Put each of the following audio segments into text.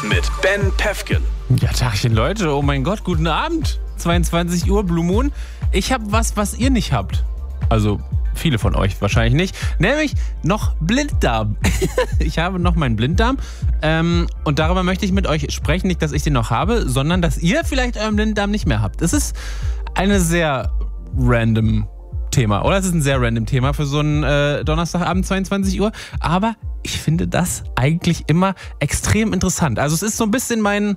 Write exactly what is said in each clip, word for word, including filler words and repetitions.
mit Ben Pefken. Ja, Tagchen Leute, oh mein Gott, guten Abend. zweiundzwanzig Uhr, Blue Moon. Ich habe was, was ihr nicht habt. Also viele von euch wahrscheinlich nicht. Nämlich noch Blinddarm. Ich habe noch meinen Blinddarm. Ähm, und darüber möchte ich mit euch sprechen. Nicht, dass ich den noch habe, sondern dass ihr vielleicht euren Blinddarm nicht mehr habt. Es ist eine sehr random Thema. Oder es ist ein sehr random Thema für so einen äh, Donnerstagabend, zweiundzwanzig Uhr. Aber ich finde das eigentlich immer extrem interessant. Also es ist so ein bisschen mein...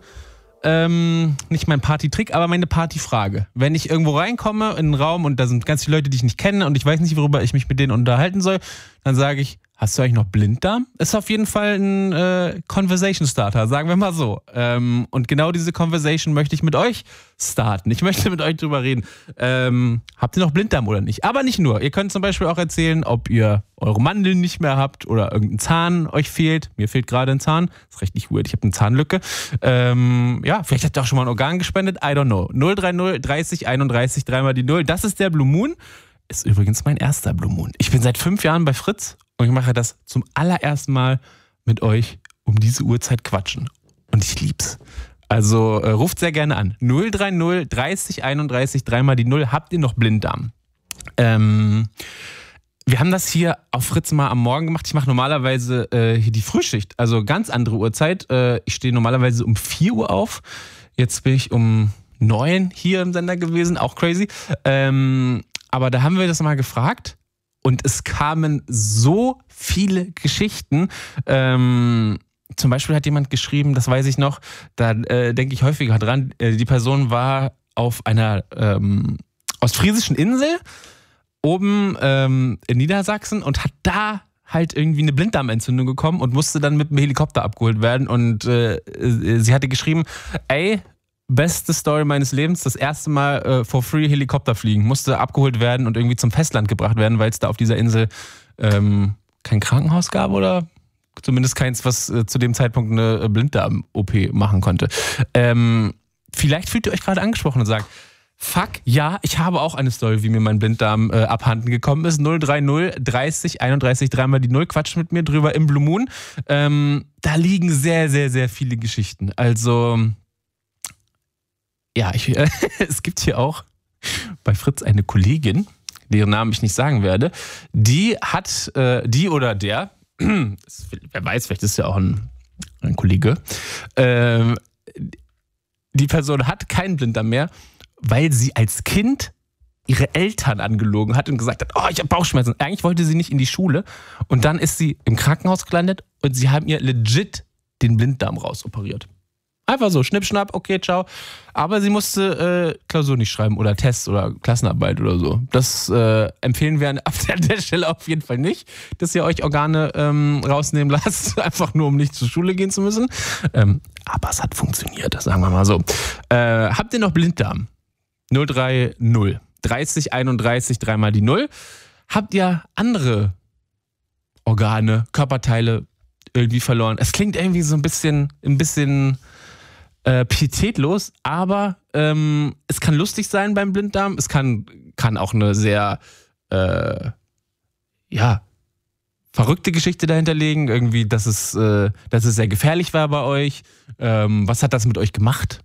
Ähm, nicht mein Partytrick, aber meine Partyfrage. Wenn ich irgendwo reinkomme in einen Raum und da sind ganz viele Leute, die ich nicht kenne und ich weiß nicht, worüber ich mich mit denen unterhalten soll, dann sage ich, hast du eigentlich noch Blinddarm? Ist auf jeden Fall ein äh, Conversation Starter, sagen wir mal so. Ähm, und genau diese Conversation möchte ich mit euch starten. Ich möchte mit euch drüber reden. Ähm, habt ihr noch Blinddarm oder nicht? Aber nicht nur. Ihr könnt zum Beispiel auch erzählen, ob ihr eure Mandeln nicht mehr habt oder irgendein Zahn euch fehlt. Mir fehlt gerade ein Zahn. Das ist richtig weird. Ich habe eine Zahnlücke. Ähm, ja, vielleicht habt ihr auch schon mal ein Organ gespendet. I don't know. null drei null dreißig einunddreißig dreimal die null. Das ist der Blue Moon. Ist übrigens mein erster Blue Moon. Ich bin seit fünf Jahren bei Fritz und ich mache das zum allerersten Mal mit euch um diese Uhrzeit quatschen. Und ich lieb's. Also äh, ruft sehr gerne an. null drei null dreißig einunddreißig dreimal die null. Habt ihr noch Blinddarm? Ähm, wir haben das hier auf Fritz mal am Morgen gemacht. Ich mache normalerweise äh, hier die Frühschicht. Also ganz andere Uhrzeit. Äh, ich stehe normalerweise um vier Uhr auf. Jetzt bin ich um neun hier im Sender gewesen. Auch crazy. Ähm, aber da haben wir das mal gefragt. Und es kamen so viele Geschichten. Ähm, zum Beispiel hat jemand geschrieben, das weiß ich noch, da äh, denke ich häufiger dran, äh, die Person war auf einer ähm, ostfriesischen Insel oben ähm, in Niedersachsen und hat da halt irgendwie eine Blinddarmentzündung bekommen und musste dann mit dem Helikopter abgeholt werden. Und äh, sie hatte geschrieben, ey, beste Story meines Lebens, das erste Mal äh, for free Helikopter fliegen. Musste abgeholt werden und irgendwie zum Festland gebracht werden, weil es da auf dieser Insel ähm, kein Krankenhaus gab oder zumindest keins, was äh, zu dem Zeitpunkt eine Blinddarm-O P machen konnte. Ähm, vielleicht fühlt ihr euch gerade angesprochen und sagt, fuck, ja, ich habe auch eine Story, wie mir mein Blinddarm äh, abhanden gekommen ist. null drei null dreißig einunddreißig dreimal die null. Quatscht mit mir drüber im Blue Moon. Ähm, da liegen sehr, sehr, sehr viele Geschichten. Also... Ja, ich, äh, es gibt hier auch bei Fritz eine Kollegin, deren Namen ich nicht sagen werde, die hat, äh, die oder der, wer weiß, vielleicht ist es ja auch ein, ein Kollege, äh, die Person hat keinen Blinddarm mehr, weil sie als Kind ihre Eltern angelogen hat und gesagt hat, oh, ich habe Bauchschmerzen. Eigentlich wollte sie nicht in die Schule und dann ist sie im Krankenhaus gelandet und sie haben ihr legit den Blinddarm rausoperiert. Einfach so, schnipp, schnapp, okay, ciao. Aber sie musste äh, Klausur nicht schreiben oder Tests oder Klassenarbeit oder so. Das äh, empfehlen wir an der Stelle auf jeden Fall nicht, dass ihr euch Organe ähm, rausnehmen lasst, einfach nur um nicht zur Schule gehen zu müssen. Ähm, aber es hat funktioniert, sagen wir mal so. Äh, habt ihr noch Blinddarm? null drei null dreißig einunddreißig dreimal die null. Habt ihr andere Organe, Körperteile irgendwie verloren? Es klingt irgendwie so ein bisschen, ein bisschen Äh, pietätlos, aber ähm, es kann lustig sein beim Blinddarm. Es kann, kann auch eine sehr äh, ja, verrückte Geschichte dahinter liegen. Irgendwie, dass es, äh, dass es sehr gefährlich war bei euch. Ähm, was hat das mit euch gemacht?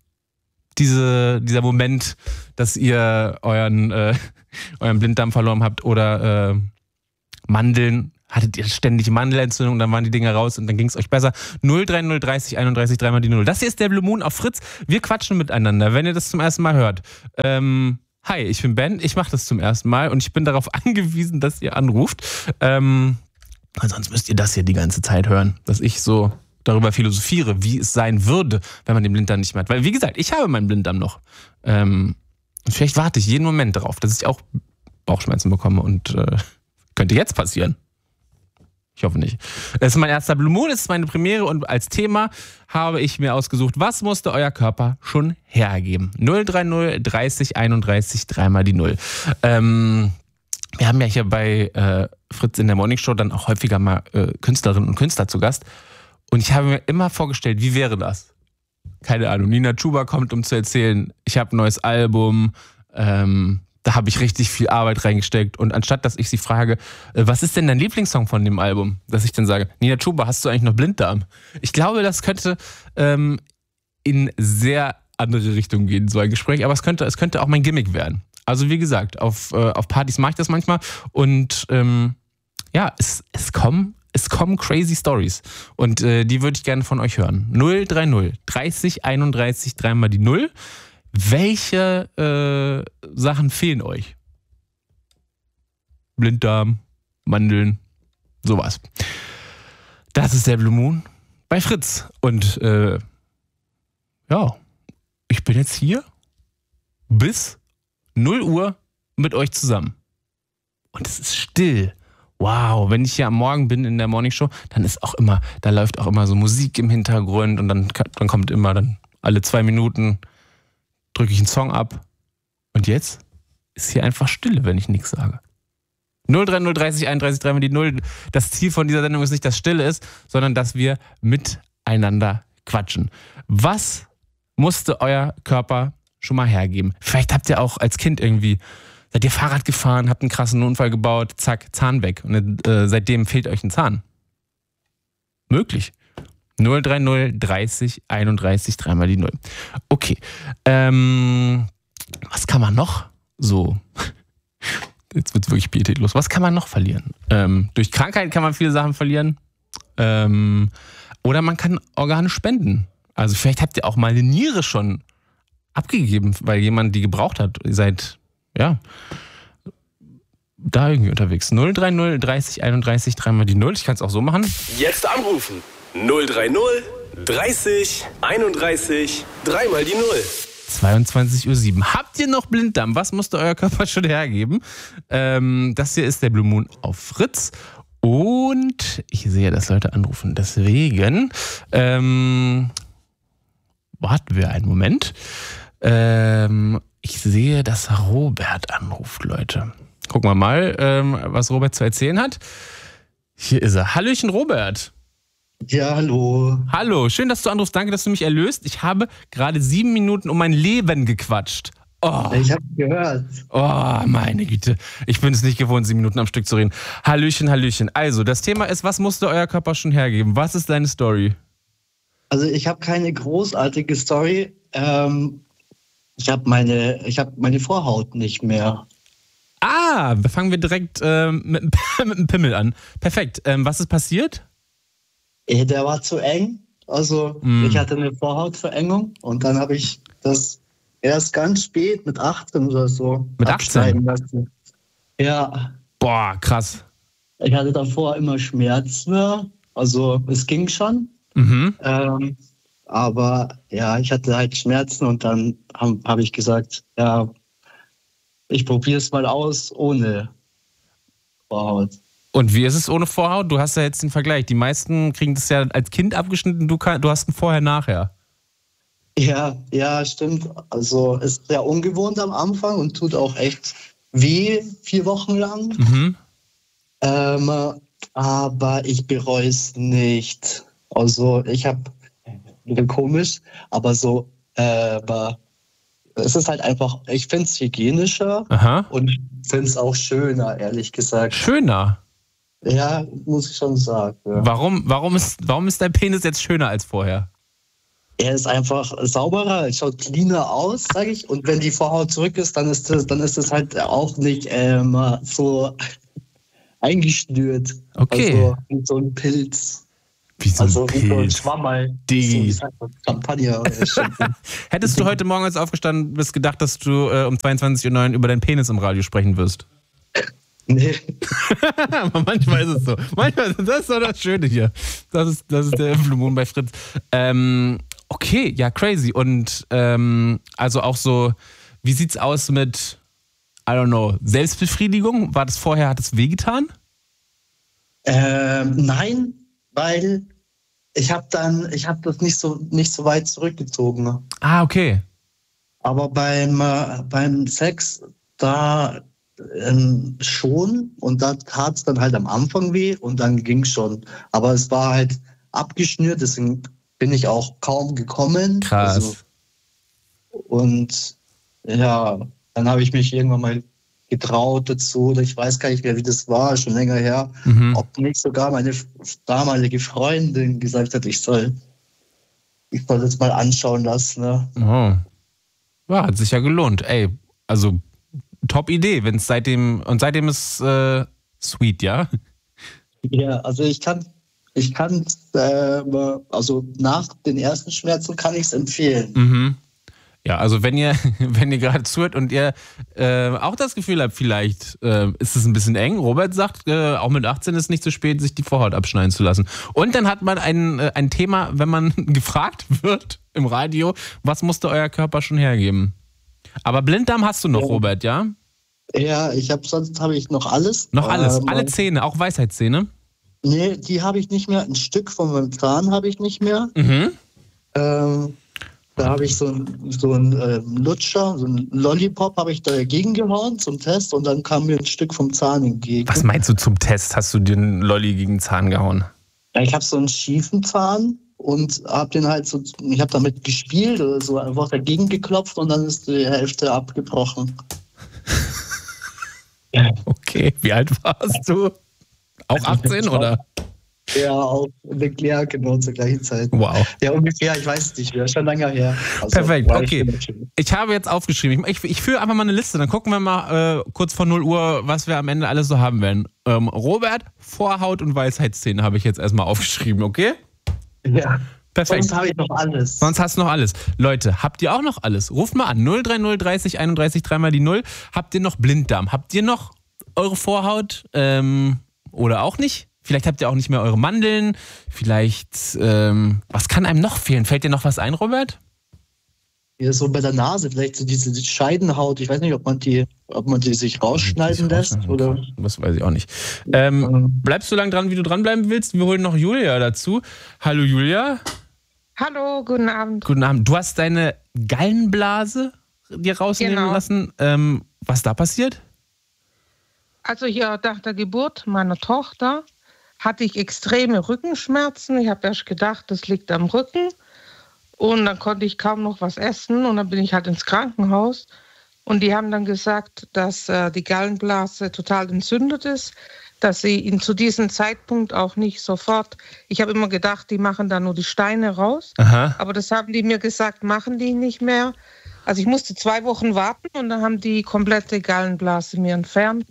Diese, dieser Moment, dass ihr euren, äh, euren Blinddarm verloren habt oder äh, Mandeln. Hattet ihr ständig Mandelentzündung, dann waren die Dinger raus und dann ging es euch besser. null drei null dreißig einunddreißig dreimal die null. Das hier ist der Blue Moon auf Fritz. Wir quatschen miteinander, wenn ihr das zum ersten Mal hört. Ähm, hi, ich bin Ben, ich mache das zum ersten Mal und ich bin darauf angewiesen, dass ihr anruft. Ähm, sonst müsst ihr das hier die ganze Zeit hören, dass ich so darüber philosophiere, wie es sein würde, wenn man den Blinddarm nicht mehr hat. Weil, wie gesagt, ich habe meinen Blinddarm noch. Ähm, und vielleicht warte ich jeden Moment darauf, dass ich auch Bauchschmerzen bekomme und äh, könnte jetzt passieren. Ich hoffe nicht. Das ist mein erster Blue Moon, das ist meine Premiere und als Thema habe ich mir ausgesucht, was musste euer Körper schon hergeben? null drei null dreißig einunddreißig dreimal die null. Ähm, wir haben ja hier bei äh, Fritz in der Morningshow dann auch häufiger mal äh, Künstlerinnen und Künstler zu Gast und ich habe mir immer vorgestellt, wie wäre das? Keine Ahnung, Nina Chuba kommt, um zu erzählen, ich habe ein neues Album, ähm, Da habe ich richtig viel Arbeit reingesteckt. Und anstatt, dass ich sie frage, äh, was ist denn dein Lieblingssong von dem Album? Dass ich dann sage, Nina Chuba, hast du eigentlich noch Blinddarm? Ich glaube, das könnte ähm, in sehr andere Richtungen gehen, so ein Gespräch. Aber es könnte, es könnte auch mein Gimmick werden. Also wie gesagt, auf, äh, auf Partys mache ich das manchmal. Und ähm, ja, es, es kommen Es kommen crazy Stories und äh, die würde ich gerne von euch hören. null drei null dreißig einunddreißig, dreimal die null. Welche äh, Sachen fehlen euch? Blinddarm, Mandeln, sowas. Das ist der Blue Moon bei Fritz. Und äh, ja, ich bin jetzt hier bis null Uhr mit euch zusammen. Und es ist still. Wow, wenn ich hier am Morgen bin in der Morningshow, dann ist auch immer, da läuft auch immer so Musik im Hintergrund und dann, dann kommt immer dann alle zwei Minuten drücke ich einen Song ab. Und jetzt ist hier einfach Stille, wenn ich nichts sage. null drei null dreißig einunddreißig, dreimal die null. Das Ziel von dieser Sendung ist nicht, dass Stille ist, sondern dass wir miteinander quatschen. Was musste euer Körper schon mal hergeben? Vielleicht habt ihr auch als Kind irgendwie seid ihr Fahrrad gefahren, habt einen krassen Unfall gebaut, zack, Zahn weg. Und äh, seitdem fehlt euch ein Zahn. Möglich. null drei null dreißig einunddreißig, dreimal die null. Okay. Ähm, was kann man noch so... Jetzt wird es wirklich pietätlos. Was kann man noch verlieren? Ähm, durch Krankheit kann man viele Sachen verlieren. Ähm, oder man kann Organe spenden. Also vielleicht habt ihr auch mal eine Niere schon abgegeben, weil jemand die gebraucht hat. Ihr seid... Ja, da irgendwie unterwegs. null drei null dreißig einunddreißig, dreimal die null. Ich kann es auch so machen. Jetzt anrufen. null drei null dreißig einunddreißig, dreimal die null. zweiundzwanzig Uhr sieben. Habt ihr noch Blinddarm? Was musste euer Körper schon hergeben? Ähm, das hier ist der Blue Moon auf Fritz. Und ich sehe, dass Leute anrufen. Deswegen ähm, warten wir einen Moment. Ähm... Ich sehe, dass Robert anruft, Leute. Gucken wir mal, ähm, was Robert zu erzählen hat. Hier ist er. Hallöchen, Robert. Ja, hallo. Hallo, schön, dass du anrufst. Danke, dass du mich erlöst. Ich habe gerade sieben Minuten um mein Leben gequatscht. Oh. Ich habe gehört. Oh, meine Güte. Ich bin es nicht gewohnt, sieben Minuten am Stück zu reden. Hallöchen, Hallöchen. Also, das Thema ist, was musste euer Körper schon hergeben? Was ist deine Story? Also, ich habe keine großartige Story. Ähm... Ich habe meine, ich hab meine Vorhaut nicht mehr. Ah, fangen wir direkt ähm, mit, mit dem Pimmel an. Perfekt. Ähm, was ist passiert? Der war zu eng. Also mm. ich hatte eine Vorhautverengung und dann habe ich das erst ganz spät mit achtzehn oder so mit achtzehn lassen. Ja. Boah, krass. Ich hatte davor immer Schmerzen. Also es ging schon. Mhm. Ähm, Aber ja, ich hatte halt Schmerzen und dann habe hab ich gesagt, ja, ich probiere es mal aus ohne Vorhaut. Und wie ist es ohne Vorhaut? Du hast ja jetzt den Vergleich. Die meisten kriegen das ja als Kind abgeschnitten, du, kann, du hast ein Vorher-Nachher. Ja, ja, stimmt. Also ist sehr ungewohnt am Anfang und tut auch echt weh, vier Wochen lang. Mhm. Ähm, aber ich bereue es nicht. Also ich habe komisch, aber so, äh, aber es ist halt einfach, ich finde es hygienischer. Aha. Und finde es auch schöner, ehrlich gesagt. Schöner? Ja, muss ich schon sagen. Ja. Warum, warum, ist, warum ist dein Penis jetzt schöner als vorher? Er ist einfach sauberer, es schaut cleaner aus, sage ich. Und wenn die Vorhaut zurück ist, dann ist das, dann ist das halt auch nicht ähm, so eingeschnürt. Okay. Also wie so ein Pilz. Wie so ein also Pilz. wie so ein Schwammerl. Die. So, Champagner. Hättest du heute Morgen, als du aufgestanden bist, gedacht, dass du äh, um zweiundzwanzig Uhr neun über deinen Penis im Radio sprechen wirst? Nee. Aber manchmal ist es so. Manchmal ist das so das Schöne hier. Das ist, das ist der Blue Moon bei Fritz. Ähm, okay, ja, crazy. Und ähm, also auch so, wie sieht's aus mit, I don't know, Selbstbefriedigung? War das vorher, hat es wehgetan? Ähm, nein, weil ich habe dann, ich habe das nicht so, nicht so weit zurückgezogen. Ah, okay. Aber beim, äh, beim Sex, da ähm, schon. Und da tat es dann halt am Anfang weh und dann ging es schon. Aber es war halt abgeschnürt, deswegen bin ich auch kaum gekommen. Krass. Also, und ja, dann habe ich mich irgendwann mal getraut dazu. Oder ich weiß gar nicht mehr, wie das war, schon länger her. Mhm. Ob nicht sogar meine damalige Freundin gesagt hat, ich soll, ich soll das mal anschauen lassen. Ne? Oh. Ja, hat sich ja gelohnt. Ey, also top Idee, wenn es seitdem, und seitdem ist äh, sweet, ja? Ja, also ich kann, ich kann, äh, also nach den ersten Schmerzen kann ich es empfehlen. Mhm. Ja, also wenn ihr, wenn ihr gerade zuhört und ihr äh, auch das Gefühl habt, vielleicht äh, ist es ein bisschen eng. Robert sagt, äh, auch mit achtzehn ist nicht zu spät, sich die Vorhaut abschneiden zu lassen. Und dann hat man ein, äh, ein Thema, wenn man gefragt wird im Radio, was musste euer Körper schon hergeben? Aber Blinddarm hast du noch, ja. Robert, ja? Ja, ich habe sonst habe ich noch alles. Noch alles, ähm, alle Zähne, auch Weisheitszähne? Nee, die habe ich nicht mehr. Ein Stück von meinem Zahn habe ich nicht mehr. Mhm. Ähm, da habe ich so einen so ein, ähm, Lutscher, so einen Lollipop habe ich dagegen gehauen zum Test und dann kam mir ein Stück vom Zahn entgegen. Was meinst du zum Test? Hast du den Lolli gegen den Zahn gehauen? Ja, ich habe so einen schiefen Zahn und habe den halt so, ich habe damit gespielt oder so, einfach dagegen geklopft und dann ist die Hälfte abgebrochen. Okay, wie alt warst du? Auch achtzehn oder? Ja, auch ungefähr genau zur gleichen Zeit. Wow. Ja, ungefähr, ich weiß es nicht mehr, schon länger her. Also, perfekt, okay. Ich habe jetzt aufgeschrieben, ich, ich führe einfach mal eine Liste, dann gucken wir mal äh, kurz vor null Uhr, was wir am Ende alles so haben werden. Ähm, Robert, Vorhaut und Weisheitszähne habe ich jetzt erstmal aufgeschrieben, okay? Ja. Perfekt. Sonst habe ich noch alles. Sonst hast du noch alles. Leute, habt ihr auch noch alles? Ruft mal an, null drei null dreißig einunddreißig, dreimal die null. Habt ihr noch Blinddarm? Habt ihr noch eure Vorhaut? Ähm, oder auch nicht? Vielleicht habt ihr auch nicht mehr eure Mandeln. Vielleicht, ähm, was kann einem noch fehlen? Fällt dir noch was ein, Robert? Ja, so bei der Nase, vielleicht so diese Scheidenhaut. Ich weiß nicht, ob man die, ob man die sich rausschneiden die lässt. Oder? Das weiß ich auch nicht. Ähm, ähm. Bleibst du lang dran, wie du dranbleiben willst? Wir holen noch Julia dazu. Hallo Julia. Hallo, guten Abend. Guten Abend. Du hast deine Gallenblase dir rausnehmen genau. lassen. Ähm, was da passiert? Also hier nach der Geburt meiner Tochter hatte ich extreme Rückenschmerzen. Ich habe erst gedacht, das liegt am Rücken. Und dann konnte ich kaum noch was essen. Und dann bin ich halt ins Krankenhaus. Und die haben dann gesagt, dass äh, die Gallenblase total entzündet ist, dass sie ihn zu diesem Zeitpunkt auch nicht sofort... Ich habe immer gedacht, die machen da nur die Steine raus. Aha. Aber das haben die mir gesagt, machen die nicht mehr. Also ich musste zwei Wochen warten und dann haben die komplette Gallenblase mir entfernt.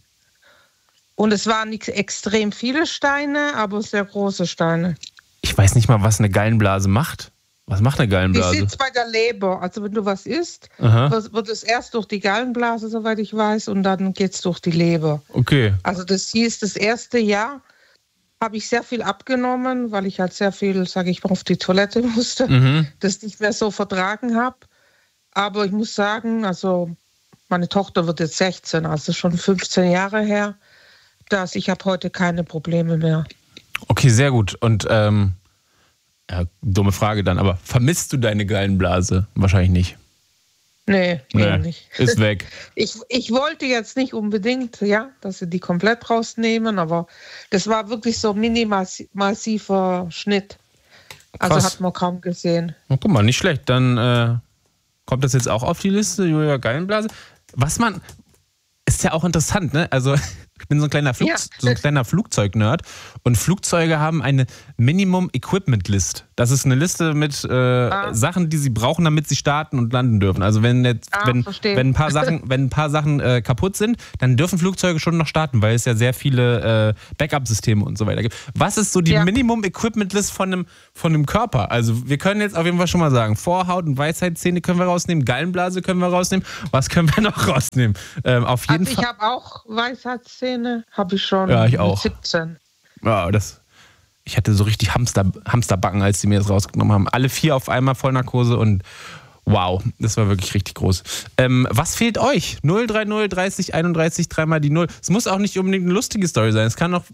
Und es waren nicht extrem viele Steine, aber sehr große Steine. Ich weiß nicht mal, was eine Gallenblase macht. Was macht eine Gallenblase? Die sitzt bei der Leber. Also wenn du was isst, wird, wird es erst durch die Gallenblase, soweit ich weiß, und dann geht es durch die Leber. Okay. Also das hieß, das erste Jahr habe ich sehr viel abgenommen, weil ich halt sehr viel, sage ich mal, auf die Toilette musste, mhm. das nicht mehr so vertragen habe. Aber ich muss sagen, also meine Tochter wird jetzt sechzehn, also schon fünfzehn Jahre her. dass ich habe heute keine Probleme mehr. Okay, sehr gut. Und ähm, ja, dumme Frage dann, aber vermisst du deine Gallenblase? Wahrscheinlich nicht. Nee, nee. nicht. Ist weg. Ich, ich wollte jetzt nicht unbedingt, ja, dass sie die komplett rausnehmen, aber das war wirklich so minimassiver Schnitt. Also Krass. Hat man kaum gesehen. Na, guck mal, nicht schlecht. Dann äh, kommt das jetzt auch auf die Liste, Julia Gallenblase. Was man, ist ja auch interessant, ne? Also ich bin so ein kleiner, Flug, ja. so ein kleiner Flugzeug-Nerd und Flugzeuge haben eine Minimum-Equipment-List. Das ist eine Liste mit äh, ah. Sachen, die sie brauchen, damit sie starten und landen dürfen. Also wenn jetzt, ah, wenn, wenn ein paar Sachen, wenn ein paar Sachen äh, kaputt sind, dann dürfen Flugzeuge schon noch starten, weil es ja sehr viele äh, Backup-Systeme und so weiter gibt. Was ist so die ja. Minimum-Equipment-List von einem, von einem Körper? Also wir können jetzt auf jeden Fall schon mal sagen, Vorhaut und Weisheitszähne können wir rausnehmen, Gallenblase können wir rausnehmen. Was können wir noch rausnehmen? Ähm, auf jeden also Fall. Ich habe auch Weisheitszähne. Habe ich schon. Ja, ich auch. siebzehn. Ja, das. Ich hatte so richtig Hamster, Hamsterbacken, als die mir das rausgenommen haben. Alle vier auf einmal Vollnarkose und wow, das war wirklich richtig groß. Ähm, was fehlt euch? null drei null dreißig einunddreißig, dreimal die null. Es muss auch nicht unbedingt eine lustige Story sein. Es kann auch,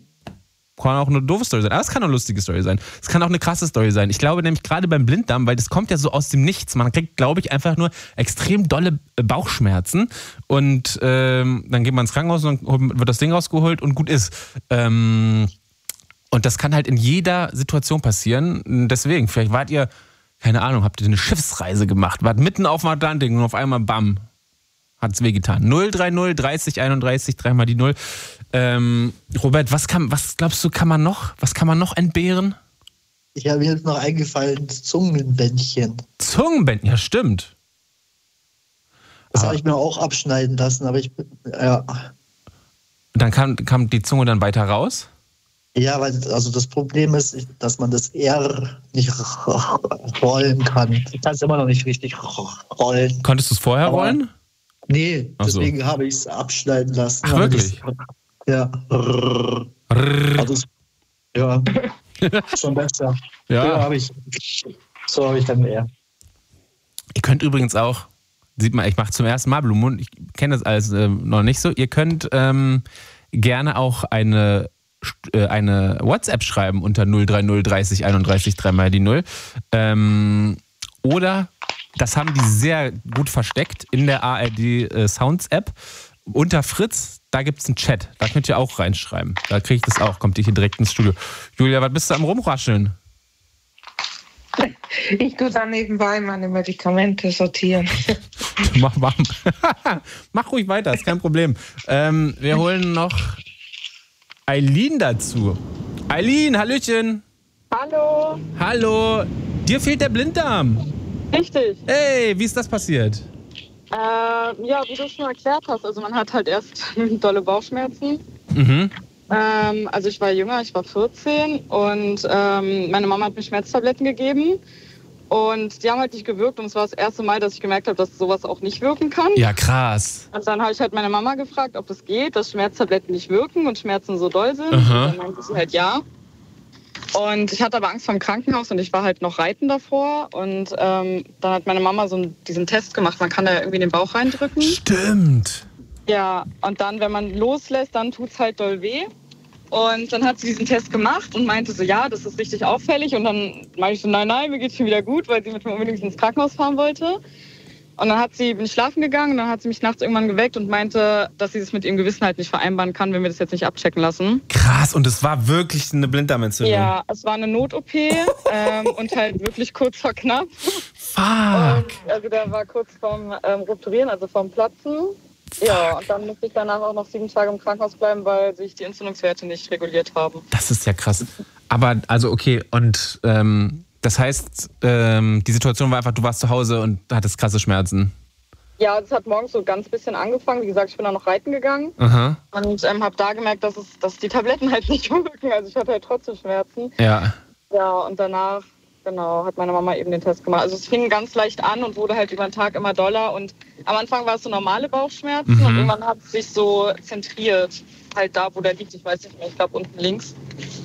kann auch eine doofe Story sein. Aber es kann auch eine lustige Story sein. Es kann auch eine krasse Story sein. Ich glaube nämlich gerade beim Blinddarm, weil das kommt ja so aus dem Nichts. Man kriegt, glaube ich, einfach nur extrem dolle Bauchschmerzen. Und ähm, dann geht man ins Krankenhaus und dann wird das Ding rausgeholt und gut ist. Ähm, und das kann halt in jeder Situation passieren. Deswegen, vielleicht wart ihr, keine Ahnung, habt ihr eine Schiffsreise gemacht, wart mitten auf dem Atlantik und auf einmal bam, Hat's wehgetan. null drei null dreißig einunddreißig, dreimal die null. Ähm, Robert, was, kann, was glaubst du, kann man noch? Was kann man noch entbehren? Ich habe mir jetzt noch eingefallen, Zungenbändchen. Zungenbändchen, ja stimmt. Das Aber- habe ich mir auch abschneiden lassen, aber ich bin, ja. Dann kam, kam die Zunge dann weiter raus? Ja, weil also das Problem ist, dass man das R nicht rollen kann. Ich kann es immer noch nicht richtig rollen. Konntest du es vorher Aber- rollen? Nee, Ach so. deswegen habe ich es abschneiden lassen. Ach, Aber wirklich? Das, ja. Rrrr. Also, es- ja, schon besser. Ja, Ja. habe ich. So habe ich dann eher. Ihr könnt übrigens auch, sieht man, ich mache zum ersten Mal Blue Moon, ich kenne das alles äh, noch nicht so, ihr könnt ähm, gerne auch eine, äh, eine WhatsApp schreiben unter null drei null dreißig einunddreißig, dreimal die null. Ähm, oder, das haben die sehr gut versteckt in der A R D äh, Sounds App, unter Fritz, da gibt es einen Chat, da könnt ihr auch reinschreiben. Da kriege ich das auch, kommt ihr hier direkt ins Studio. Julia, was bist du am Rumrascheln? Ich tue da nebenbei meine Medikamente sortieren. Mach, mach, mach ruhig weiter, ist kein Problem. Ähm, wir holen noch Eileen dazu. Eileen, Hallöchen. Hallo, Hallo. Dir fehlt der Blinddarm. richtig. Hey, wie ist das passiert? Äh, ja, wie du schon erklärt hast, also man hat halt erst dolle Bauchschmerzen. Mhm. Ähm, also ich war jünger, ich war vierzehn und ähm, meine Mama hat mir Schmerztabletten gegeben und die haben halt nicht gewirkt und es war das erste Mal, dass ich gemerkt habe, dass sowas auch nicht wirken kann. Ja, krass. Und dann habe ich halt meine Mama gefragt, ob das geht, dass Schmerztabletten nicht wirken und Schmerzen so doll sind. Aha. Und dann meinte sie halt ja. Und ich hatte aber Angst vor dem Krankenhaus und ich war halt noch reiten davor. Und ähm, dann hat meine Mama so einen, diesen Test gemacht, man kann da ja irgendwie in den Bauch reindrücken. Stimmt. Ja, und dann, wenn man loslässt, dann tut's halt doll weh. Und dann hat sie diesen Test gemacht und meinte so, ja, das ist richtig auffällig. Und dann meinte ich so, nein, nein, mir geht's schon wieder gut, weil sie mit mir unbedingt ins Krankenhaus fahren wollte. Und dann hat sie, bin ich schlafen gegangen und dann hat sie mich nachts irgendwann geweckt und meinte, dass sie das mit ihrem Gewissen halt nicht vereinbaren kann, wenn wir das jetzt nicht abchecken lassen. Krass, und es war wirklich eine Blinddarmentzündung. Ja, es war eine Not-O P ähm, und halt wirklich kurz vor knapp. Fuck. Und, also der war kurz vorm ähm, Rupturieren, also vorm Platzen. Ja, und dann musste ich danach auch noch sieben Tage im Krankenhaus bleiben, weil sich die Entzündungswerte nicht reguliert haben. Das ist ja krass. Aber, also okay, und ähm, das heißt, ähm, die Situation war einfach, du warst zu Hause und hattest krasse Schmerzen. Ja, es hat morgens so ganz bisschen angefangen. Wie gesagt, ich bin dann noch reiten gegangen Aha. und ähm, habe da gemerkt, dass, es, dass die Tabletten halt nicht wirken. Also ich hatte halt trotzdem Schmerzen. Ja. Ja, und danach, genau, hat meine Mama eben den Test gemacht. Also es fing ganz leicht an und wurde halt über den Tag immer doller. Und am Anfang war es so normale Bauchschmerzen Mhm. und irgendwann hat es sich so zentriert. Halt da, wo der liegt, ich weiß nicht mehr, ich glaube unten links.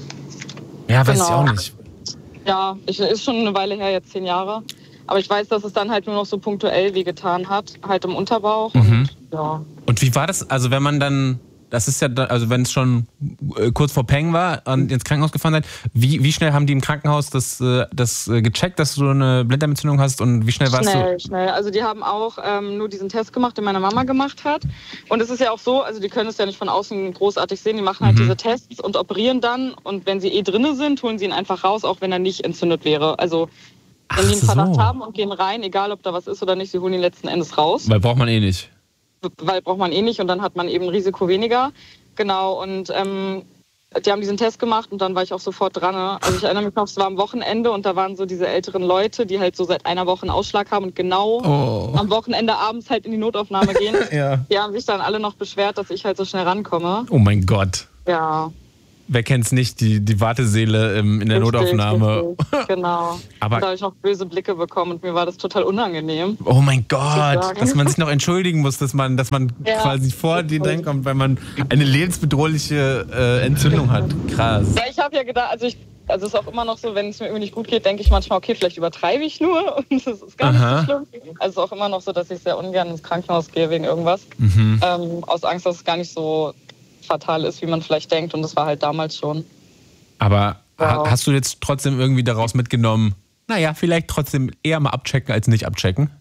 Ja, weiß Genau. ich auch nicht. Ja, ich, ist schon eine Weile her, jetzt zehn Jahre. Aber ich weiß, dass es dann halt nur noch so punktuell wehgetan hat, halt im Unterbauch. Mhm. Und ja. Und wie war das, also wenn man dann, das ist ja, da- also wenn es schon äh, kurz vor Peng war und ins Krankenhaus gefahren seid, wie, wie schnell haben die im Krankenhaus das, äh, das äh, gecheckt, dass du eine Blinddarmentzündung hast und wie schnell warst Schnell, du? schnell. Also die haben auch ähm, nur diesen Test gemacht, den meine Mama gemacht hat. Und es ist ja auch so, also die können es ja nicht von außen großartig sehen, die machen halt Mhm. diese Tests und operieren dann. Und wenn sie eh drinne sind, holen sie ihn einfach raus, auch wenn er nicht entzündet wäre. Also wenn Ach die einen Verdacht so. haben und gehen rein, egal ob da was ist oder nicht, sie holen ihn letzten Endes raus. Weil braucht man eh nicht. Weil braucht man eh nicht und dann hat man eben ein Risiko weniger. Genau, und ähm, die haben diesen Test gemacht und dann war ich auch sofort dran. Ne? Also ich erinnere mich noch, es war am Wochenende und da waren so diese älteren Leute, die halt so seit einer Woche einen Ausschlag haben und genau Oh. am Wochenende abends halt in die Notaufnahme gehen. Ja. Die haben sich dann alle noch beschwert, dass ich halt so schnell rankomme. Oh mein Gott. Ja. Wer kennt's nicht, die, die Warteseele im, in der richtig, Notaufnahme. richtig, genau. Aber- und da habe ich noch böse Blicke bekommen und mir war das total unangenehm. Oh mein Gott, sagen. dass man sich noch entschuldigen muss, dass man, dass man Ja. quasi vor dir reinkommt, weil man eine lebensbedrohliche äh, Entzündung hat. Krass. Ja, ich habe ja gedacht, also ich, also es ist auch immer noch so, wenn es mir irgendwie nicht gut geht, denke ich manchmal, okay, vielleicht übertreibe ich nur und das ist gar Aha. nicht so schlimm. Also es ist auch immer noch so, dass ich sehr ungern ins Krankenhaus gehe wegen irgendwas. Mhm. Ähm, aus Angst, dass es gar nicht so fatal ist, wie man vielleicht denkt und das war halt damals schon. Aber ha Wow. hast du jetzt trotzdem irgendwie daraus mitgenommen, naja, vielleicht trotzdem eher mal abchecken als nicht abchecken?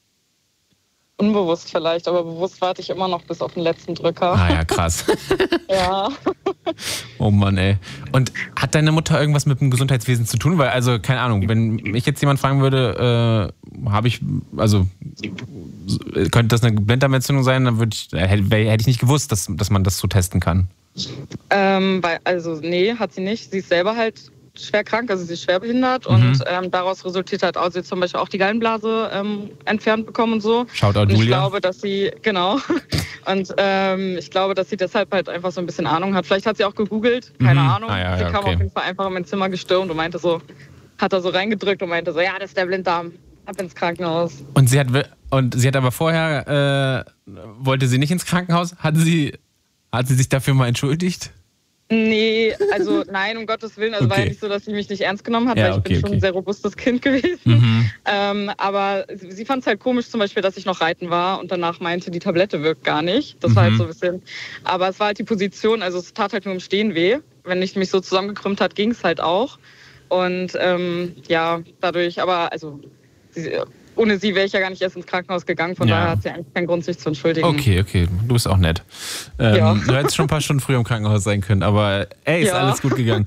Unbewusst vielleicht, aber bewusst warte ich immer noch bis auf den letzten Drücker. Ah ja, krass. Ja. Oh Mann, ey. Und hat deine Mutter irgendwas mit dem Gesundheitswesen zu tun? Weil, also, keine Ahnung, wenn mich jetzt jemand fragen würde, äh, habe ich, also könnte das eine Blinddarmentzündung sein, dann würde ich, hätte, hätte ich nicht gewusst, dass, dass man das so testen kann. Ähm, bei, also nee, hat sie nicht. Sie ist selber halt schwer krank, also sie ist schwerbehindert mhm. und ähm, daraus resultiert halt auch, sie hat zum Beispiel auch die Gallenblase ähm, entfernt bekommen und so. Shoutout und ich Julia. glaube, dass sie, genau, und ähm, ich glaube, dass sie deshalb halt einfach so ein bisschen Ahnung hat. Vielleicht hat sie auch gegoogelt, keine mhm. Ahnung. Ah, ja, sie ja, kam okay. auf jeden Fall einfach in mein Zimmer gestürmt und meinte so, hat da so reingedrückt und meinte so, ja, das ist der Blinddarm, ab ins Krankenhaus. Und sie hat, und sie hat aber vorher, äh, wollte sie nicht ins Krankenhaus? Hat sie, hat sie sich dafür mal entschuldigt? Nee, also nein, um Gottes Willen. Also okay. war ja nicht so, dass sie mich nicht ernst genommen hat, ja, weil ich okay, bin schon okay. ein sehr robustes Kind gewesen. Mhm. Ähm, aber sie, sie fand es halt komisch zum Beispiel, dass ich noch reiten war und danach meinte, die Tablette wirkt gar nicht. Das mhm. war halt so ein bisschen. Aber es war halt die Position, also es tat halt nur im Stehen weh. Wenn ich mich so zusammengekrümmt hat, ging es halt auch. Und ähm, ja, dadurch, aber also sie, ohne sie wäre ich ja gar nicht erst ins Krankenhaus gegangen. Von ja. daher hat sie eigentlich keinen Grund, sich zu entschuldigen. Okay, okay. Du bist auch nett. Ähm, ja. Du hättest schon ein paar Stunden früher im Krankenhaus sein können, aber ey, ist ja. alles gut gegangen.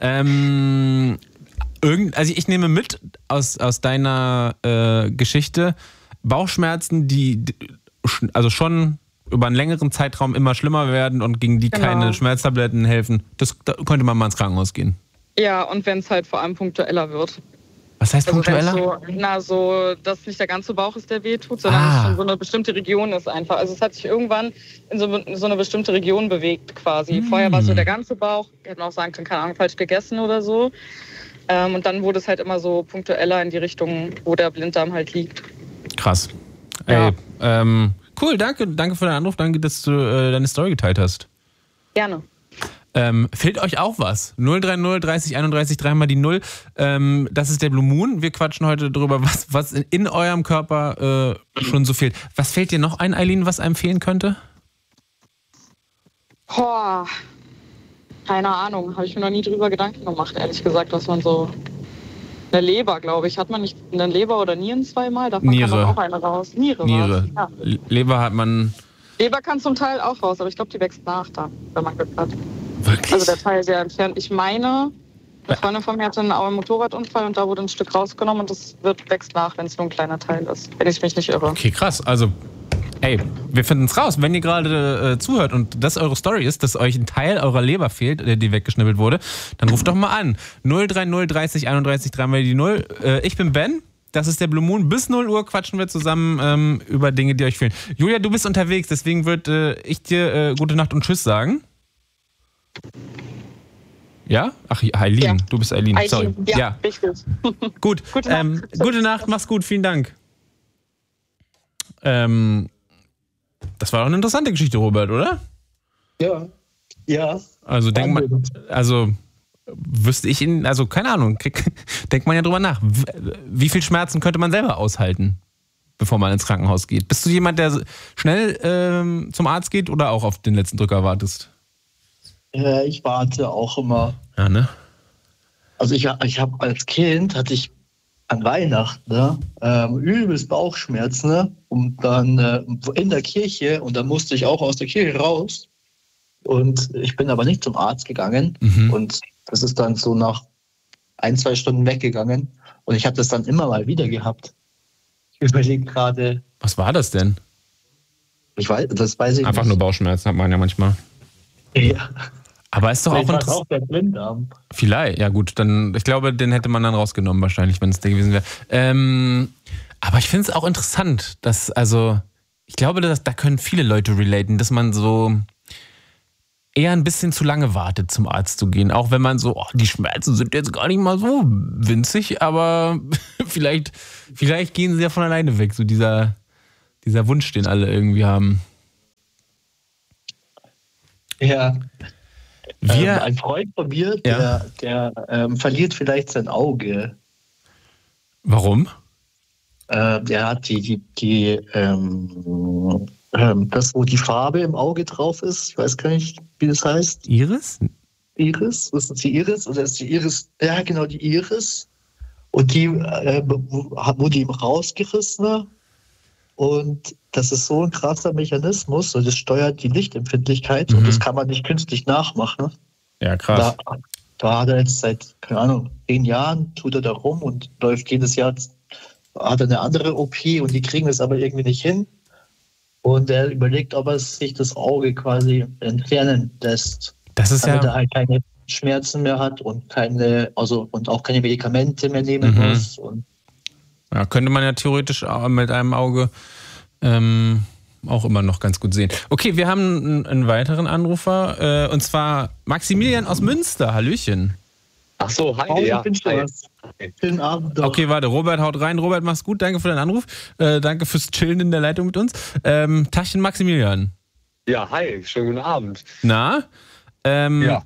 ähm, irgend, also ich nehme mit aus, aus deiner äh, Geschichte Bauchschmerzen, die, die also schon über einen längeren Zeitraum immer schlimmer werden und gegen die genau. keine Schmerztabletten helfen. Das, da könnte man mal ins Krankenhaus gehen. Ja, und wenn es halt vor allem punktueller wird. Was heißt also punktueller? So, na, so, dass nicht der ganze Bauch ist, der weh tut, sondern ah. es schon so eine bestimmte Region ist einfach. Also es hat sich irgendwann in so, in so eine bestimmte Region bewegt quasi. Mm. Vorher war es so der ganze Bauch, hätte man auch sagen können, keine Ahnung, falsch gegessen oder so. Ähm, und dann wurde es halt immer so punktueller in die Richtung, wo der Blinddarm halt liegt. Krass. Ja. Ey, ähm, cool, danke, danke für deinen Anruf, danke, dass du äh, deine Story geteilt hast. Gerne. Ähm, fehlt euch auch was? null drei null dreißig einunddreißig dreimal die null. Ähm, das ist der Blue Moon. Wir quatschen heute darüber, was, was in, in eurem Körper äh, schon so fehlt. Was fehlt dir noch ein, Eileen, was einem fehlen könnte? Boah, keine Ahnung. Habe ich mir noch nie drüber Gedanken gemacht, ehrlich gesagt, was man so... Eine Leber, glaube ich. Hat man nicht eine Leber oder Nieren zweimal? Davon Niere. kann auch eine raus. Niere. Niere. Ja. Leber hat man... Leber kann zum Teil auch raus, aber ich glaube, die wächst nach da, wenn man Glück hat. Wirklich? Also der Teil sehr entfernt. Ich meine, eine Freundin von mir hatte einen Motorradunfall und da wurde ein Stück rausgenommen und das wird, wächst nach, wenn es nur ein kleiner Teil ist. Wenn ich mich nicht irre. Okay, krass. Also, ey, wir finden es raus. Wenn ihr gerade äh, zuhört und das eure Story ist, dass euch ein Teil eurer Leber fehlt, äh, die weggeschnippelt wurde, dann ruft doch mal an. null drei null dreißig einunddreißig dreimal die null. Äh, ich bin Ben. Das ist der Blue Moon. Bis null Uhr quatschen wir zusammen ähm, über Dinge, die euch fehlen. Julia, du bist unterwegs, deswegen würde äh, ich dir äh, gute Nacht und Tschüss sagen. Ja? Ach, Eileen, ja. Du bist Eileen. Eileen. Sorry. Ja, ja. richtig. Gut. Gute Nacht. Ähm, gute Nacht, mach's gut, vielen Dank. Ähm, das war doch eine interessante Geschichte, Robert, oder? Ja. Ja. Also denk mal, also wüsste ich ihn, also keine Ahnung, denkt man ja drüber nach. Wie viel Schmerzen könnte man selber aushalten, bevor man ins Krankenhaus geht? Bist du jemand, der schnell ähm, zum Arzt geht oder auch auf den letzten Drücker wartest? Äh, ich warte auch immer. Ja, ne? Also ich, ich habe als Kind, hatte ich an Weihnachten ne, ähm, übelst Bauchschmerzen ne, und dann äh, in der Kirche und dann musste ich auch aus der Kirche raus und ich bin aber nicht zum Arzt gegangen mhm. und das ist dann so nach ein, zwei Stunden weggegangen und ich habe das dann immer mal wieder gehabt. Ich überlege gerade. Was war das denn? Ich weiß, das weiß ich Einfach nicht. nur Bauchschmerzen hat man ja manchmal. Ja. Aber ist doch Vielleicht auch interessant. auch der Blinddarm. Vielleicht, ja gut, dann, ich glaube, den hätte man dann rausgenommen wahrscheinlich, wenn es der gewesen wäre. Ähm, aber ich finde es auch interessant, dass, also, ich glaube, dass, da können viele Leute relaten, dass man so eher ein bisschen zu lange wartet, zum Arzt zu gehen. Auch wenn man so, oh, die Schmerzen sind jetzt gar nicht mal so winzig, aber vielleicht, vielleicht gehen sie ja von alleine weg, so dieser, dieser Wunsch, den alle irgendwie haben. Ja. Wir, ähm, ein Freund von mir, der, ja. der ähm, verliert vielleicht sein Auge. Warum? Äh, der hat die, die, die ähm, ähm, das, wo die Farbe im Auge drauf ist, ich weiß gar nicht, wie das heißt. Iris? Iris? Ist das die Iris? Oder ist die Iris? Ja, genau, die Iris. Und die äh, wurde ihm rausgerissen. Und das ist so ein krasser Mechanismus und das steuert die Lichtempfindlichkeit mhm. und das kann man nicht künstlich nachmachen. Ja, krass. Da, da hat er jetzt seit, keine Ahnung, zehn Jahren, tut er da rum und läuft jedes Jahr hat eine andere O P und die kriegen das aber irgendwie nicht hin. Und er überlegt, ob er sich das Auge quasi entfernen lässt. Das ist damit ja... er halt keine Schmerzen mehr hat und keine, also und auch keine Medikamente mehr nehmen Mhm. muss. Und Ja, könnte man ja theoretisch auch mit einem Auge ähm, auch immer noch ganz gut sehen. Okay, wir haben einen, einen weiteren Anrufer, äh, und zwar Maximilian aus Münster. Hallöchen. Ach so, hi. Paul, Ja, wünsch dir hi. was. Schönen Abend. Doch. Okay, warte, Robert haut rein. Robert, mach's gut. Danke für deinen Anruf. Äh, danke fürs Chillen in der Leitung mit uns. Ähm, Tachchen Maximilian. Ja, hi, schönen guten Abend. Na? Ähm, Ja.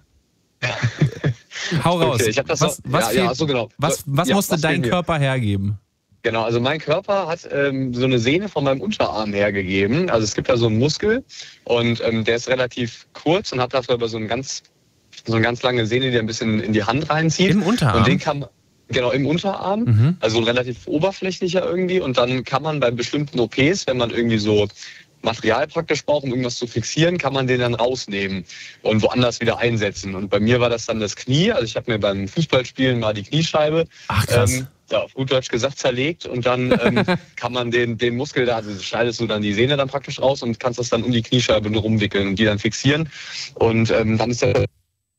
Hau raus. Okay, ich hab das was so- was, ja, fehlt, ja, so genau. was, was Ja, musste was dein fehlt mir? Körper hergeben? Genau, also mein Körper hat ähm, so eine Sehne von meinem Unterarm hergegeben. Also es gibt da so einen Muskel und ähm, der ist relativ kurz und hat dafür aber so, ein ganz, so eine ganz lange Sehne, die ein bisschen in die Hand reinzieht. Im Unterarm? Und den kann man, genau, im Unterarm, Mhm. also relativ oberflächlicher irgendwie. Und dann kann man bei bestimmten O Ps, wenn man irgendwie so Material praktisch braucht, um irgendwas zu fixieren, kann man den dann rausnehmen und woanders wieder einsetzen. Und bei mir war das dann das Knie. Also ich habe mir beim Fußballspielen mal die Kniescheibe, Ach, krass. ähm, ja, auf gut Deutsch gesagt, zerlegt. Und dann ähm, kann man den, den Muskel da, also schneidest du dann die Sehne dann praktisch raus und kannst das dann um die Kniescheibe nur rumwickeln und die dann fixieren. Und ähm, dann ist der, ja,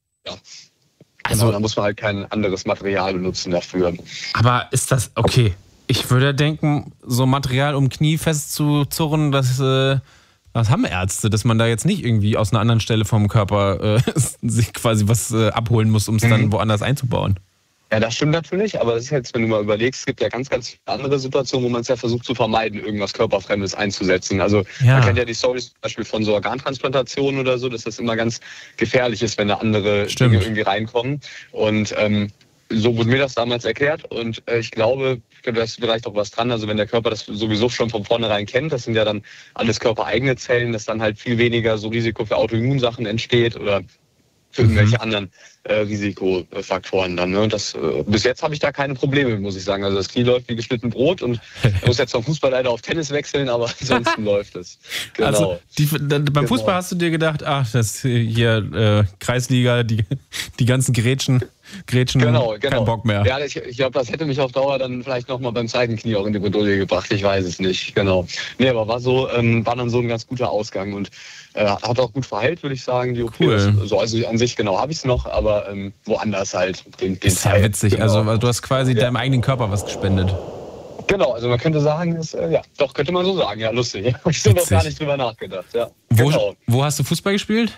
Also- genau, da muss man halt kein anderes Material benutzen dafür. Aber ist das okay? Ich würde denken, so Material um Knie festzuzurren, das, äh, das haben Ärzte, dass man da jetzt nicht irgendwie aus einer anderen Stelle vom Körper äh, sich quasi was äh, abholen muss, um es dann woanders einzubauen. Ja, das stimmt natürlich, aber das ist jetzt, wenn du mal überlegst, es gibt ja ganz, ganz viele andere Situationen, wo man es ja versucht zu vermeiden, irgendwas Körperfremdes einzusetzen. Also Ja. man kennt ja die Storys zum Beispiel von so Organtransplantationen oder so, dass das immer ganz gefährlich ist, wenn da andere Stimmt. Dinge irgendwie reinkommen. Und ähm, so wurde mir das damals erklärt und äh, ich glaube, da ist vielleicht auch was dran, also wenn der Körper das sowieso schon von vornherein kennt, das sind ja dann alles körpereigene Zellen, dass dann halt viel weniger so Risiko für Autoimmunsachen entsteht oder für irgendwelche Mhm. anderen äh, Risikofaktoren dann. Ne? Und das, äh, bis jetzt habe ich da keine Probleme, muss ich sagen. Also das Knie läuft wie geschnitten Brot und ich muss jetzt vom Fußball leider auf Tennis wechseln, aber ansonsten läuft es. Genau. Also die, da, beim Genau. Fußball hast du dir gedacht, ach, das hier äh, Kreisliga, die, die ganzen Grätschen, Grätschen, Genau, genau. kein Bock mehr. Ja, ich, ich glaube, das hätte mich auf Dauer dann vielleicht nochmal beim zweiten Knie auch in die Bredouille gebracht. Ich weiß es nicht, genau. Nee, aber war so, ähm, war dann so ein ganz guter Ausgang und äh, hat auch gut verheilt, würde ich sagen, die O P. Cool. So, also an sich, genau, habe ich es noch, aber ähm, woanders halt. Den, den Ist ja Teil. witzig. Genau. Also du hast quasi Ja. deinem eigenen Körper was gespendet. Genau, also man könnte sagen, dass, äh, ja, doch, könnte man so sagen, ja, lustig. Habe ich so noch Witzig. gar nicht drüber nachgedacht, ja. Wo, Genau. wo hast du Fußball gespielt?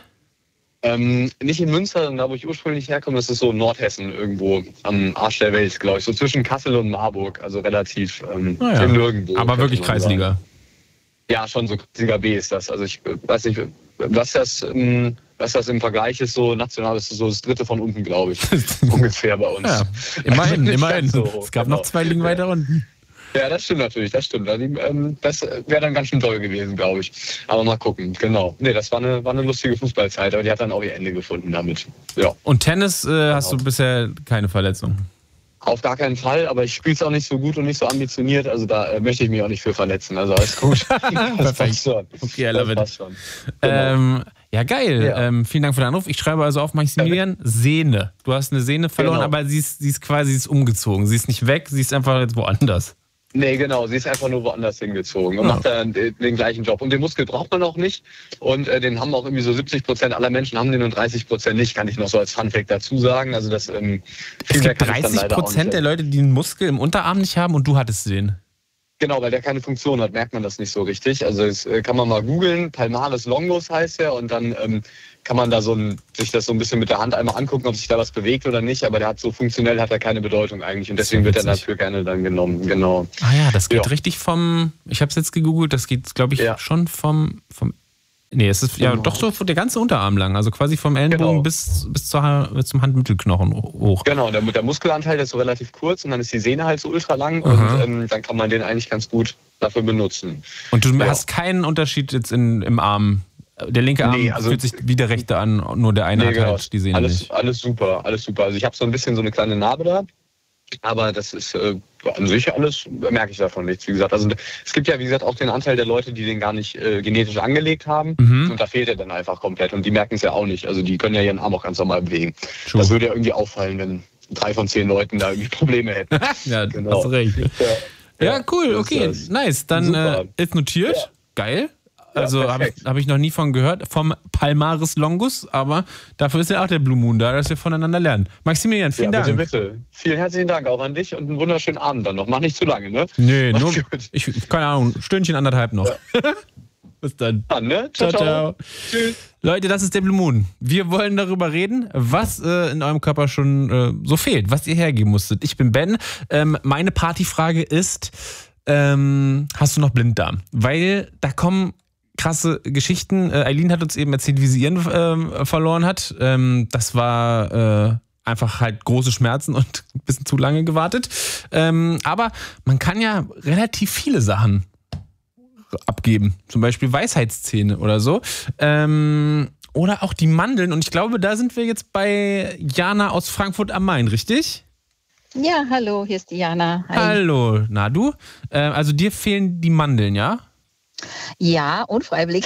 Ähm, nicht in Münster, sondern da, wo ich ursprünglich herkomme, das ist so Nordhessen irgendwo am Arsch der Welt, glaube ich, so zwischen Kassel und Marburg, also relativ ähm, Ah ja. im Nirgendwo. Aber könnte wirklich man Kreisliga. sagen. Ja, schon so Kreisliga B ist das. Also ich äh, weiß nicht, was das, ähm, was das im Vergleich ist, so national ist so das dritte von unten, glaube ich, ungefähr bei uns. Ja, immerhin, Nicht immerhin. ganz so hoch, Es gab genau. noch zwei Ligen weiter unten. Ja, das stimmt natürlich, das stimmt. Also, ähm, das wäre dann ganz schön toll gewesen, glaube ich. Aber mal gucken, genau. Nee, das war eine, war eine lustige Fußballzeit, aber die hat dann auch ihr Ende gefunden damit. Ja, Und Tennis äh, hast du bisher keine Verletzung. auf gar keinen Fall, aber ich spiele es auch nicht so gut und nicht so ambitioniert, also da äh, möchte ich mich auch nicht für verletzen. Also alles gut. Das Perfekt. passt schon. Okay, I love das it. passt schon. Genau. Ähm, ja, geil. Ja. Ähm, vielen Dank für den Anruf. Ich schreibe also auf Maximilian, Sehne. Du hast eine Sehne verloren, Genau. aber sie ist, sie ist quasi sie ist umgezogen. Sie ist nicht weg, sie ist einfach jetzt woanders. Nee, genau, sie ist einfach nur woanders hingezogen und Ja. macht dann den, den gleichen Job. Und den Muskel braucht man auch nicht. Und äh, den haben auch irgendwie so siebzig Prozent aller Menschen haben den und dreißig Prozent nicht, kann ich noch so als Funfact dazu sagen. Also das ähm, Es viel mehr gibt kann ich dann dreißig leider auch Prozent nicht der Leute, die einen Muskel im Unterarm nicht haben und du hattest den. Genau, weil der keine Funktion hat, merkt man das nicht so richtig. Also das äh, kann man mal googeln, Palmaris longus heißt der und dann ähm, kann man da so ein, sich das so ein bisschen mit der Hand einmal angucken, ob sich da was bewegt oder nicht, aber der hat so funktionell hat er keine Bedeutung eigentlich und deswegen wird er witzig. dafür gerne dann genommen, genau. Ah ja, das geht Ja. richtig vom, ich habe es jetzt gegoogelt, das geht, glaube ich, Ja. schon vom, vom, nee, es ist ja Genau. doch so der ganze Unterarm lang, also quasi vom Ellenbogen Genau. bis, bis, zur, Ha- bis zum Handmittelknochen hoch. Genau, der, der Muskelanteil der ist so relativ kurz und dann ist die Sehne halt so ultra lang Aha. und ähm, dann kann man den eigentlich ganz gut dafür benutzen. Und du Ja. hast keinen Unterschied jetzt in, im Arm. Der linke Arm Nee, also- fühlt sich wie der rechte an, nur der eine Nee, hat genau. halt die Sehne alles, nicht. alles super, alles super. Also ich habe so ein bisschen so eine kleine Narbe da, aber das ist äh, an sich alles, merke ich davon nichts, wie gesagt. Also es gibt ja, wie gesagt, auch den Anteil der Leute, die den gar nicht äh, genetisch angelegt haben Mhm. und da fehlt er dann einfach komplett und die merken es ja auch nicht. Also die können ja ihren Arm auch ganz normal bewegen. True. Das würde ja irgendwie auffallen, wenn drei von zehn Leuten da irgendwie Probleme hätten. Ja, Genau. hast recht. Ja. Ja, cool, okay, Das ist nice. Dann super. äh, ist notiert. Ja. Geil. Also habe perfekt. ich, hab ich noch nie von gehört, vom Palmaris longus, aber dafür ist ja auch der Blue Moon da, dass wir voneinander lernen. Maximilian, vielen Ja, Dank. bitte, bitte. Vielen herzlichen Dank auch an dich und einen wunderschönen Abend dann noch. Mach nicht zu lange, ne? Nee, Mach's nur, gut. ich, keine Ahnung, Stündchen anderthalb noch. Bis dann. Dann, ne? Ciao, Ciao, ciao. ciao. Tschüss. Leute, das ist der Blue Moon. Wir wollen darüber reden, was äh, in eurem Körper schon äh, so fehlt, was ihr hergeben musstet. Ich bin Ben. Ähm, meine Partyfrage ist, ähm, hast du noch Blinddarm? Weil da kommen krasse Geschichten. Äh, Eileen hat uns eben erzählt, wie sie ihren ähm, verloren hat. Ähm, das war äh, einfach halt große Schmerzen und ein bisschen zu lange gewartet. Ähm, aber man kann ja relativ viele Sachen abgeben. Zum Beispiel Weisheitszähne oder so. Ähm, oder auch die Mandeln. Und ich glaube, da sind wir jetzt bei Jana aus Frankfurt am Main, richtig? Ja, hallo, hier ist Diana. Hi. Hallo, na du? Äh, also dir fehlen die Mandeln, ja? Ja, unfreiwillig.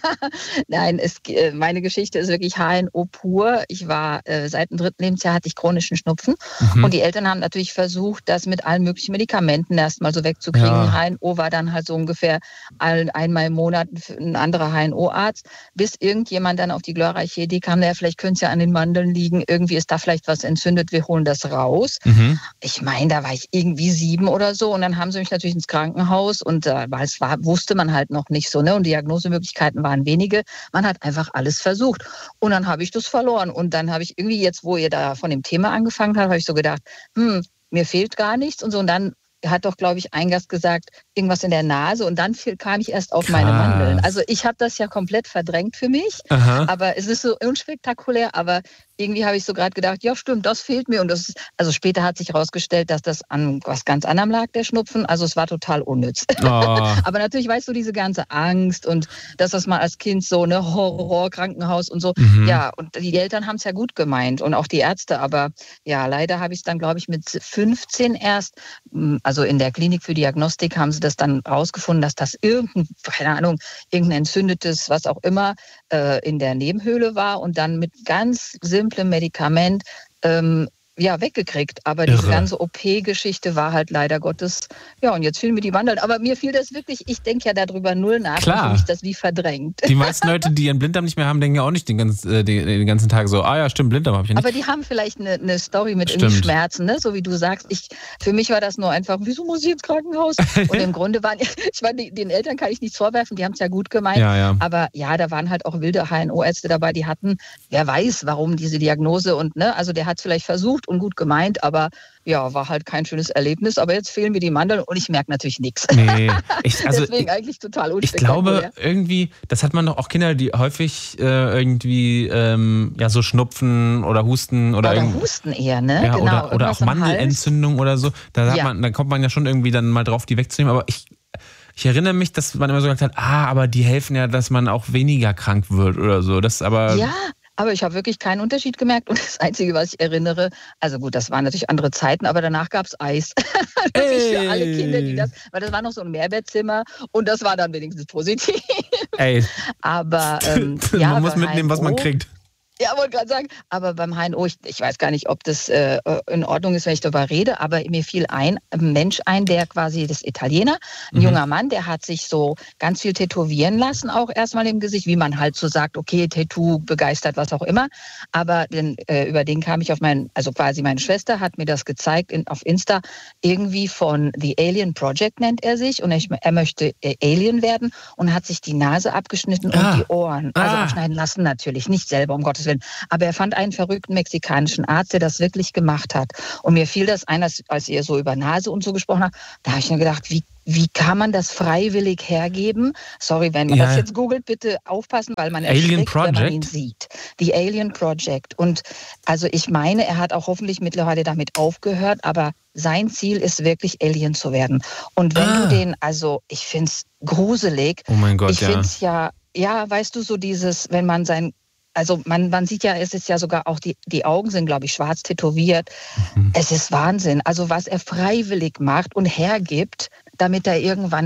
Nein, es, äh, meine Geschichte ist wirklich H N O pur. Ich war äh, seit dem dritten Lebensjahr hatte ich chronischen Schnupfen Mhm. und die Eltern haben natürlich versucht, das mit allen möglichen Medikamenten erstmal so wegzukriegen. Ja. H N O war dann halt so ungefähr ein, einmal im Monat ein anderer H N O-Arzt, bis irgendjemand dann auf die glorreiche Idee kam, naja, vielleicht könnte es ja an den Mandeln liegen, irgendwie ist da vielleicht was entzündet, wir holen das raus. Mhm. Ich meine, da war ich irgendwie sieben oder so und dann haben sie mich natürlich ins Krankenhaus und äh, weil es war, wusste man halt noch nicht so, ne? Und Diagnosemöglichkeiten waren wenige. Man hat einfach alles versucht. Und dann habe ich das verloren. Und dann habe ich irgendwie jetzt, wo ihr da von dem Thema angefangen habt, habe ich so gedacht, hm, mir fehlt gar nichts und so. Und dann hat doch, glaube ich, ein Gast gesagt, irgendwas in der Nase und dann fiel, kam ich erst auf Krass. meine Mandeln. Also ich habe das ja komplett verdrängt für mich, Aha. aber es ist so unspektakulär, aber irgendwie habe ich so gerade gedacht, ja stimmt, das fehlt mir und das ist, also später hat sich herausgestellt, dass das an was ganz anderem lag, der Schnupfen, also es war total unnütz. Oh. Aber natürlich weißt du, diese ganze Angst und dass das mal als Kind so, ne, Horror, Krankenhaus und so, Mhm. ja, und die Eltern haben es ja gut gemeint und auch die Ärzte, aber ja, leider habe ich es dann, glaube ich, mit fünfzehn erst, also in der Klinik für Diagnostik haben sie das dann rausgefunden, dass das irgendein, keine Ahnung, irgendein entzündetes, was auch immer, äh, in der Nebenhöhle war und dann mit ganz simplem Medikament ähm, ja, weggekriegt. Aber diese Irre. ganze O P-Geschichte war halt leider Gottes, ja, und jetzt fielen mir die Mandeln. Aber mir fiel das wirklich, ich denke ja darüber null nach. Klar. Und für mich das wie verdrängt. Die meisten Leute, die ihren Blinddarm nicht mehr haben, denken ja auch nicht den ganzen, äh, den, den ganzen Tag so, ah ja, stimmt, Blinddarm habe ich ja nicht. Aber die haben vielleicht eine, eine Story mit irgendwie Stimmt. Schmerzen, ne? So wie du sagst. Ich, für mich war das nur einfach, wieso muss ich ins Krankenhaus? Und im Grunde waren, ich meine, die- den Eltern kann ich nichts vorwerfen, die haben es ja gut gemeint. Ja, ja. Aber ja, da waren halt auch wilde H N O-Ärzte dabei, die hatten, wer weiß, warum diese Diagnose und, ne, also der hat es vielleicht versucht und gut gemeint, aber ja, war halt kein schönes Erlebnis. Aber jetzt fehlen mir die Mandeln und ich merke natürlich nichts. Nee, ich, also Deswegen eigentlich total ich unspektakulär. glaube irgendwie, das hat man doch auch Kinder, die häufig äh, irgendwie ähm, ja so Schnupfen oder Husten oder, Oder irgend- Husten eher, ne? ja, genau, oder, oder irgendwas auch am Hals. Mandelentzündung oder so. Da, hat Ja. man, da kommt man ja schon irgendwie dann mal drauf, die wegzunehmen. Aber ich, ich erinnere mich, dass man immer so gesagt hat, ah, aber die helfen ja, dass man auch weniger krank wird oder so. Das aber Ja, aber ich habe wirklich keinen Unterschied gemerkt. Und das Einzige, was ich erinnere, also gut, das waren natürlich andere Zeiten, aber danach gab es Eis. Wirklich für alle Kinder, die das, weil das war noch so ein Mehrbettzimmer und das war dann wenigstens positiv. ey, Aber ähm, ja, man muss bei mitnehmen, was man H N O kriegt. Ja, wollte gerade sagen, aber beim H N O, ich, ich weiß gar nicht, ob das äh, in Ordnung ist, wenn ich darüber rede, aber mir fiel ein ein Mensch ein, der quasi, das Italiener, ein Mhm. junger Mann, der hat sich so ganz viel tätowieren lassen, auch erstmal im Gesicht, wie man halt so sagt, okay, Tattoo begeistert, was auch immer. Aber den, äh, über den kam ich auf meinen, also quasi meine Schwester hat mir das gezeigt in, auf Insta, irgendwie von The Alien Project nennt er sich und ich, er möchte äh, Alien werden und hat sich die Nase abgeschnitten Ah. und die Ohren, also Ah. abschneiden lassen natürlich, nicht selber, um Gottes Willen. Aber er fand einen verrückten mexikanischen Arzt, der das wirklich gemacht hat. Und mir fiel das ein, als, als ihr so über Nase und so gesprochen habt, da habe ich mir gedacht, wie, wie kann man das freiwillig hergeben? Sorry, wenn man Ja. das jetzt googelt, bitte aufpassen, weil man Alien erschrickt, wenn man ihn Project? sieht. The Alien Project. Und also ich meine, er hat auch hoffentlich mittlerweile damit aufgehört, aber sein Ziel ist wirklich Alien zu werden. Und wenn Ah. du den, also ich finde es gruselig, Oh mein Gott, ich ja. finde es ja, ja, weißt du, so dieses, wenn man sein, also man, man sieht ja, es ist ja sogar auch, die, die Augen sind, glaube ich, schwarz tätowiert. Mhm. Es ist Wahnsinn. Also was er freiwillig macht und hergibt, damit er irgendwann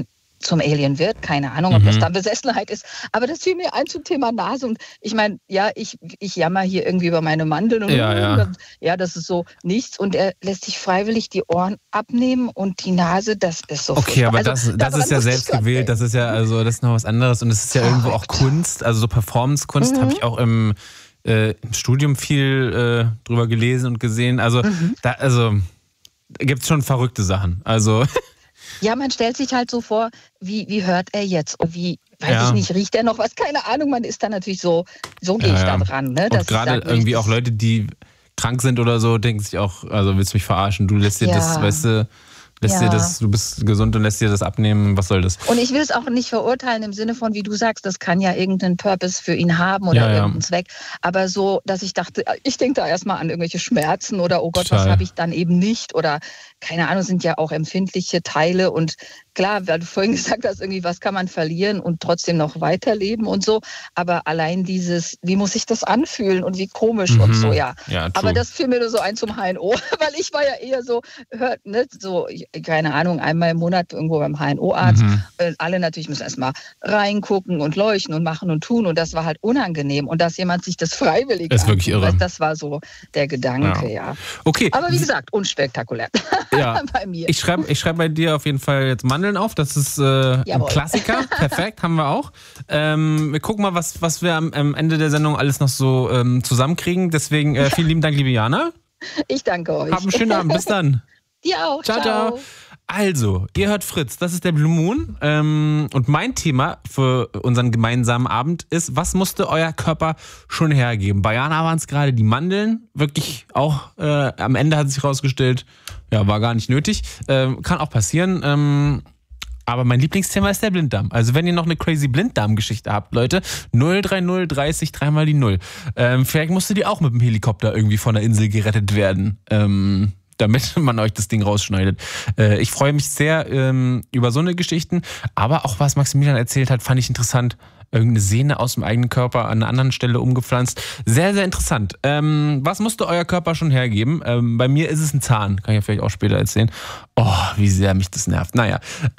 zum Alien wird. Keine Ahnung, ob Mhm. das dann Besessenheit ist. Aber das fiel mir ein zum Thema Nase. Und ich meine, ja, ich, ich jammer hier irgendwie über meine Mandeln. Und Ja, ja. ja, das ist so nichts. Und er lässt sich freiwillig die Ohren abnehmen und die Nase, das ist so Okay, furchtbar. aber Also, das, das daran ist ja musste ich selbst grad gewählt, denken. das ist ja also das ist noch was anderes und es ist ja irgendwo auch Verrückt. Kunst, also so Performance-Kunst Mhm. habe ich auch im, äh, im Studium viel äh, drüber gelesen und gesehen. Also Mhm. da also gibt es schon verrückte Sachen. Also Ja, man stellt sich halt so vor, wie, wie hört er jetzt? Und wie, weiß Ja. ich nicht, riecht er noch was? Keine Ahnung, man ist da natürlich so, so gehe Ja, ich ja. da dran. Ne? und dass ich gerade sag, irgendwie ich- auch Leute, die krank sind oder so, denken sich auch, also willst du mich verarschen? Du lässt dir Ja. das, weißt du, lässt dir Ja. das, du bist gesund und lässt dir das abnehmen. Was soll das? Und ich will es auch nicht verurteilen im Sinne von, wie du sagst, das kann ja irgendeinen Purpose für ihn haben oder Ja, ja. irgendeinen Zweck. Aber so, dass ich dachte, ich denke da erstmal an irgendwelche Schmerzen oder oh Gott, was Total. habe ich dann eben nicht? Oder keine Ahnung, sind ja auch empfindliche Teile. Und klar, weil du vorhin gesagt hast, irgendwie, was kann man verlieren und trotzdem noch weiterleben und so. Aber allein dieses, wie muss sich das anfühlen und wie komisch und Mhm. so, ja. Ja, true. Aber das fiel mir nur so ein zum H N O, weil ich war ja eher so, hört, ne, so, ich- keine Ahnung, einmal im Monat irgendwo beim H N O-Arzt. Mhm. Und alle natürlich müssen erstmal reingucken und leuchten und machen und tun. Und das war halt unangenehm. Und dass jemand sich das freiwillig Ist wirklich antut, irre. weißt, das war so der Gedanke, ja. Okay. Aber wie gesagt, unspektakulär ja. bei mir. Ich schreibe ich schreib bei dir auf jeden Fall jetzt Mandeln auf. Das ist äh, ein Jawohl. Klassiker. Perfekt, haben wir auch. Ähm, wir gucken mal, was, was wir am, am Ende der Sendung alles noch so ähm, zusammenkriegen. Deswegen äh, vielen lieben Dank, liebe Jana. Ich danke euch. Habt einen schönen Abend. Bis dann. Dir auch. Ciao, ciao. Also, ihr hört Fritz, das ist der Blue Moon. Ähm, und mein Thema für unseren gemeinsamen Abend ist, was musste euer Körper schon hergeben? Bei Jana waren es gerade die Mandeln, wirklich auch äh, am Ende hat sich rausgestellt, ja, war gar nicht nötig. Ähm, kann auch passieren. Ähm, aber mein Lieblingsthema ist der Blinddarm. Also wenn ihr noch eine crazy Blinddarm-Geschichte habt, Leute, null drei null dreißig dreimal die Null. Ähm, vielleicht musste die auch mit dem Helikopter irgendwie von der Insel gerettet werden. Ähm, damit man euch das Ding rausschneidet. Äh, ich freue mich sehr ähm, über so eine Geschichten, aber auch was Maximilian erzählt hat, fand ich interessant. Irgendeine Sehne aus dem eigenen Körper an einer anderen Stelle umgepflanzt. Sehr, sehr interessant. Ähm, was musste euer Körper schon hergeben? Ähm, bei mir ist es ein Zahn. Kann ich ja vielleicht auch später erzählen. Oh, wie sehr mich das nervt. Naja,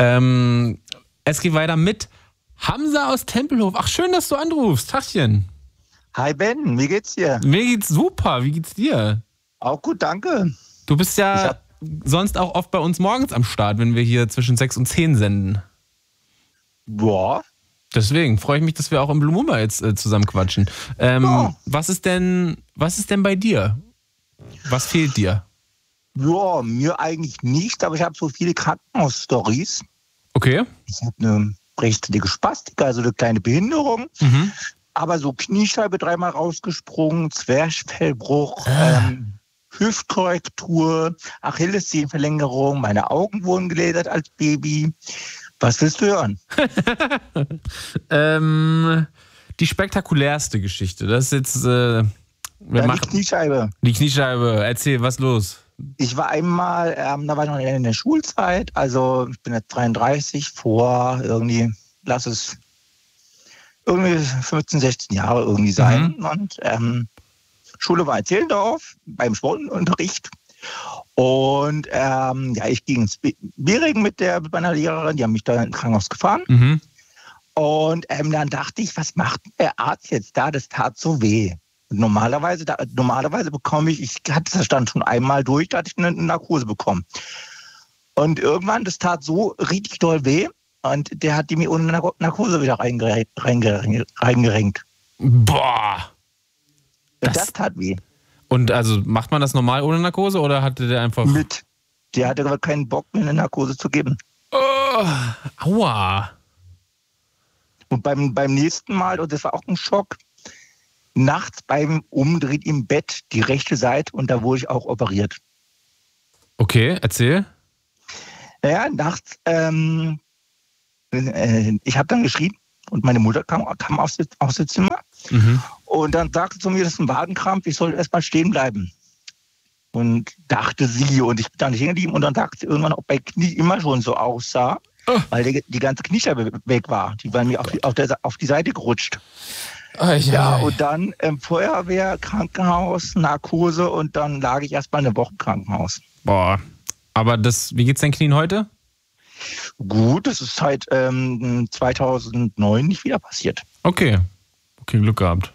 ähm, es geht weiter mit Hamza aus Tempelhof. Ach, schön, dass du anrufst. Tachchen. Hi Ben, wie geht's dir? Mir geht's super. Wie geht's dir? Auch gut, danke. Du bist Ich ja hab- sonst auch oft bei uns morgens am Start, wenn wir hier zwischen sechs und zehn senden. Boah, Deswegen freue ich mich, dass wir auch im Blue Moon jetzt äh, zusammen quatschen. Ähm, Ja. was ist denn, was ist denn bei dir? Was fehlt dir? ja, mir eigentlich nicht, aber ich habe so viele Krankenhausstories. Okay. Ich habe eine rechtliche Spastik, also eine kleine Behinderung, Mhm. aber so Kniescheibe dreimal rausgesprungen, Zwerchfellbruch, Ah. ähm, Hüftkorrektur, Achillessehnenverlängerung, meine Augen wurden geledert als Baby. Was willst du hören? Ähm, die spektakulärste Geschichte. Das ist jetzt. Äh, wir Dann die machen Kniescheibe. die Kniescheibe. Erzähl, was los? Ich war einmal, ähm, da war ich noch in der Schulzeit, also ich bin jetzt dreiunddreißig, vor irgendwie, lass es irgendwie fünfzehn, sechzehn Jahre irgendwie sein. Mhm. Und ähm, Schule war in Zehlendorf beim Sportunterricht. Und ähm, ja, ich ging ins Be- Bering mit, der, mit meiner Lehrerin, die haben mich da ins Krankenhaus gefahren. Mhm. Und ähm, dann dachte ich, was macht der Arzt jetzt da? Das tat so weh. Und Normalerweise, da, normalerweise bekomme ich, ich hatte das dann schon einmal durch, da hatte ich eine Narkose bekommen. Und irgendwann, das tat so richtig doll weh. Und der hat die mir ohne Nar- Narkose wieder reingere- reingere- reingerenkt. Boah. Und Das- das, tat weh. Und also macht man das normal ohne Narkose oder hatte der einfach. Mit. Der hatte aber keinen Bock, mir eine Narkose zu geben. Oh, aua. Und beim, beim nächsten Mal, und das war auch ein Schock, nachts beim Umdrehen im Bett die rechte Seite und da wurde ich auch operiert. Okay, erzähl. Ja, nachts, ähm, äh, ich habe dann geschrien und meine Mutter kam, kam aus, dem- aus dem Zimmer Mhm. und dann sagte zu mir, das ist ein Wadenkrampf, ich soll erst mal stehen bleiben. Und dachte sie, und ich bin dann stehen geblieben und dann sagte sie irgendwann, ob mein Knie immer schon so aussah, Oh. weil die, die ganze Kniescheibe weg war. Die war mir auf die, auf, der, auf die Seite gerutscht. Ai, Ja, ai. und dann ähm, Feuerwehr, Krankenhaus, Narkose und dann lag ich erst mal eine Woche im Krankenhaus. Boah. Aber das, wie geht's deinen Knien heute? Gut, das ist seit ähm, zweitausendneun nicht wieder passiert. Okay. Okay, Glück gehabt.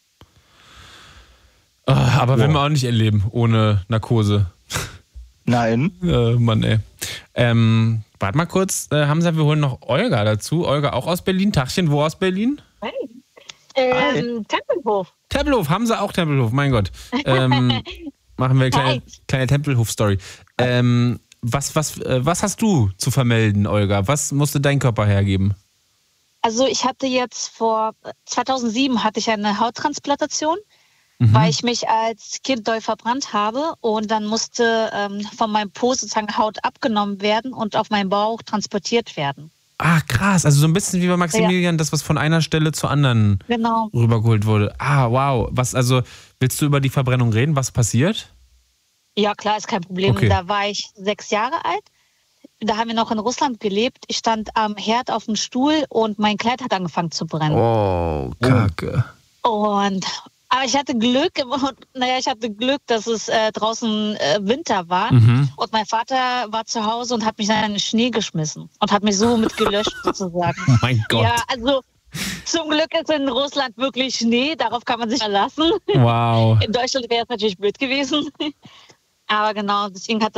Ah, aber Wow. wenn wir auch nicht erleben, ohne Narkose. Nein. Äh, Mann, ey. Ähm, warte mal kurz, äh, Hamza, wir holen noch Olga dazu. Olga auch aus Berlin. Tachchen, wo aus Berlin? Hey. Ähm, Tempelhof. Tempelhof, Hamza auch Tempelhof, mein Gott. Ähm, machen wir eine kleine, kleine Tempelhof-Story. Ähm, was, was, äh, was hast du zu vermelden, Olga? Was musste dein Körper hergeben? Also ich hatte jetzt vor zweitausendsieben hatte ich eine Hauttransplantation, mhm. weil ich mich als Kind doll verbrannt habe und dann musste ähm, von meinem Po sozusagen Haut abgenommen werden und auf meinen Bauch transportiert werden. Ah, krass. Also so ein bisschen wie bei Maximilian, ja. Das, was von einer Stelle zur anderen genau. rübergeholt wurde. Ah, wow. Was, also, willst du über die Verbrennung reden? Was passiert? Ja, klar, ist kein Problem. Okay. Da war ich sechs Jahre alt. Da haben wir noch in Russland gelebt. Ich stand am Herd auf dem Stuhl und mein Kleid hat angefangen zu brennen. Oh, Kacke. Und aber ich hatte Glück, naja, ich hatte Glück, dass es äh, draußen äh, Winter war. Mhm. Und mein Vater war zu Hause und hat mich dann in den Schnee geschmissen und hat mich so mit gelöscht sozusagen. Oh mein Gott. Ja, also zum Glück ist in Russland wirklich Schnee, darauf kann man sich verlassen. Wow. In Deutschland wäre es natürlich blöd gewesen. Aber genau, deswegen hatte,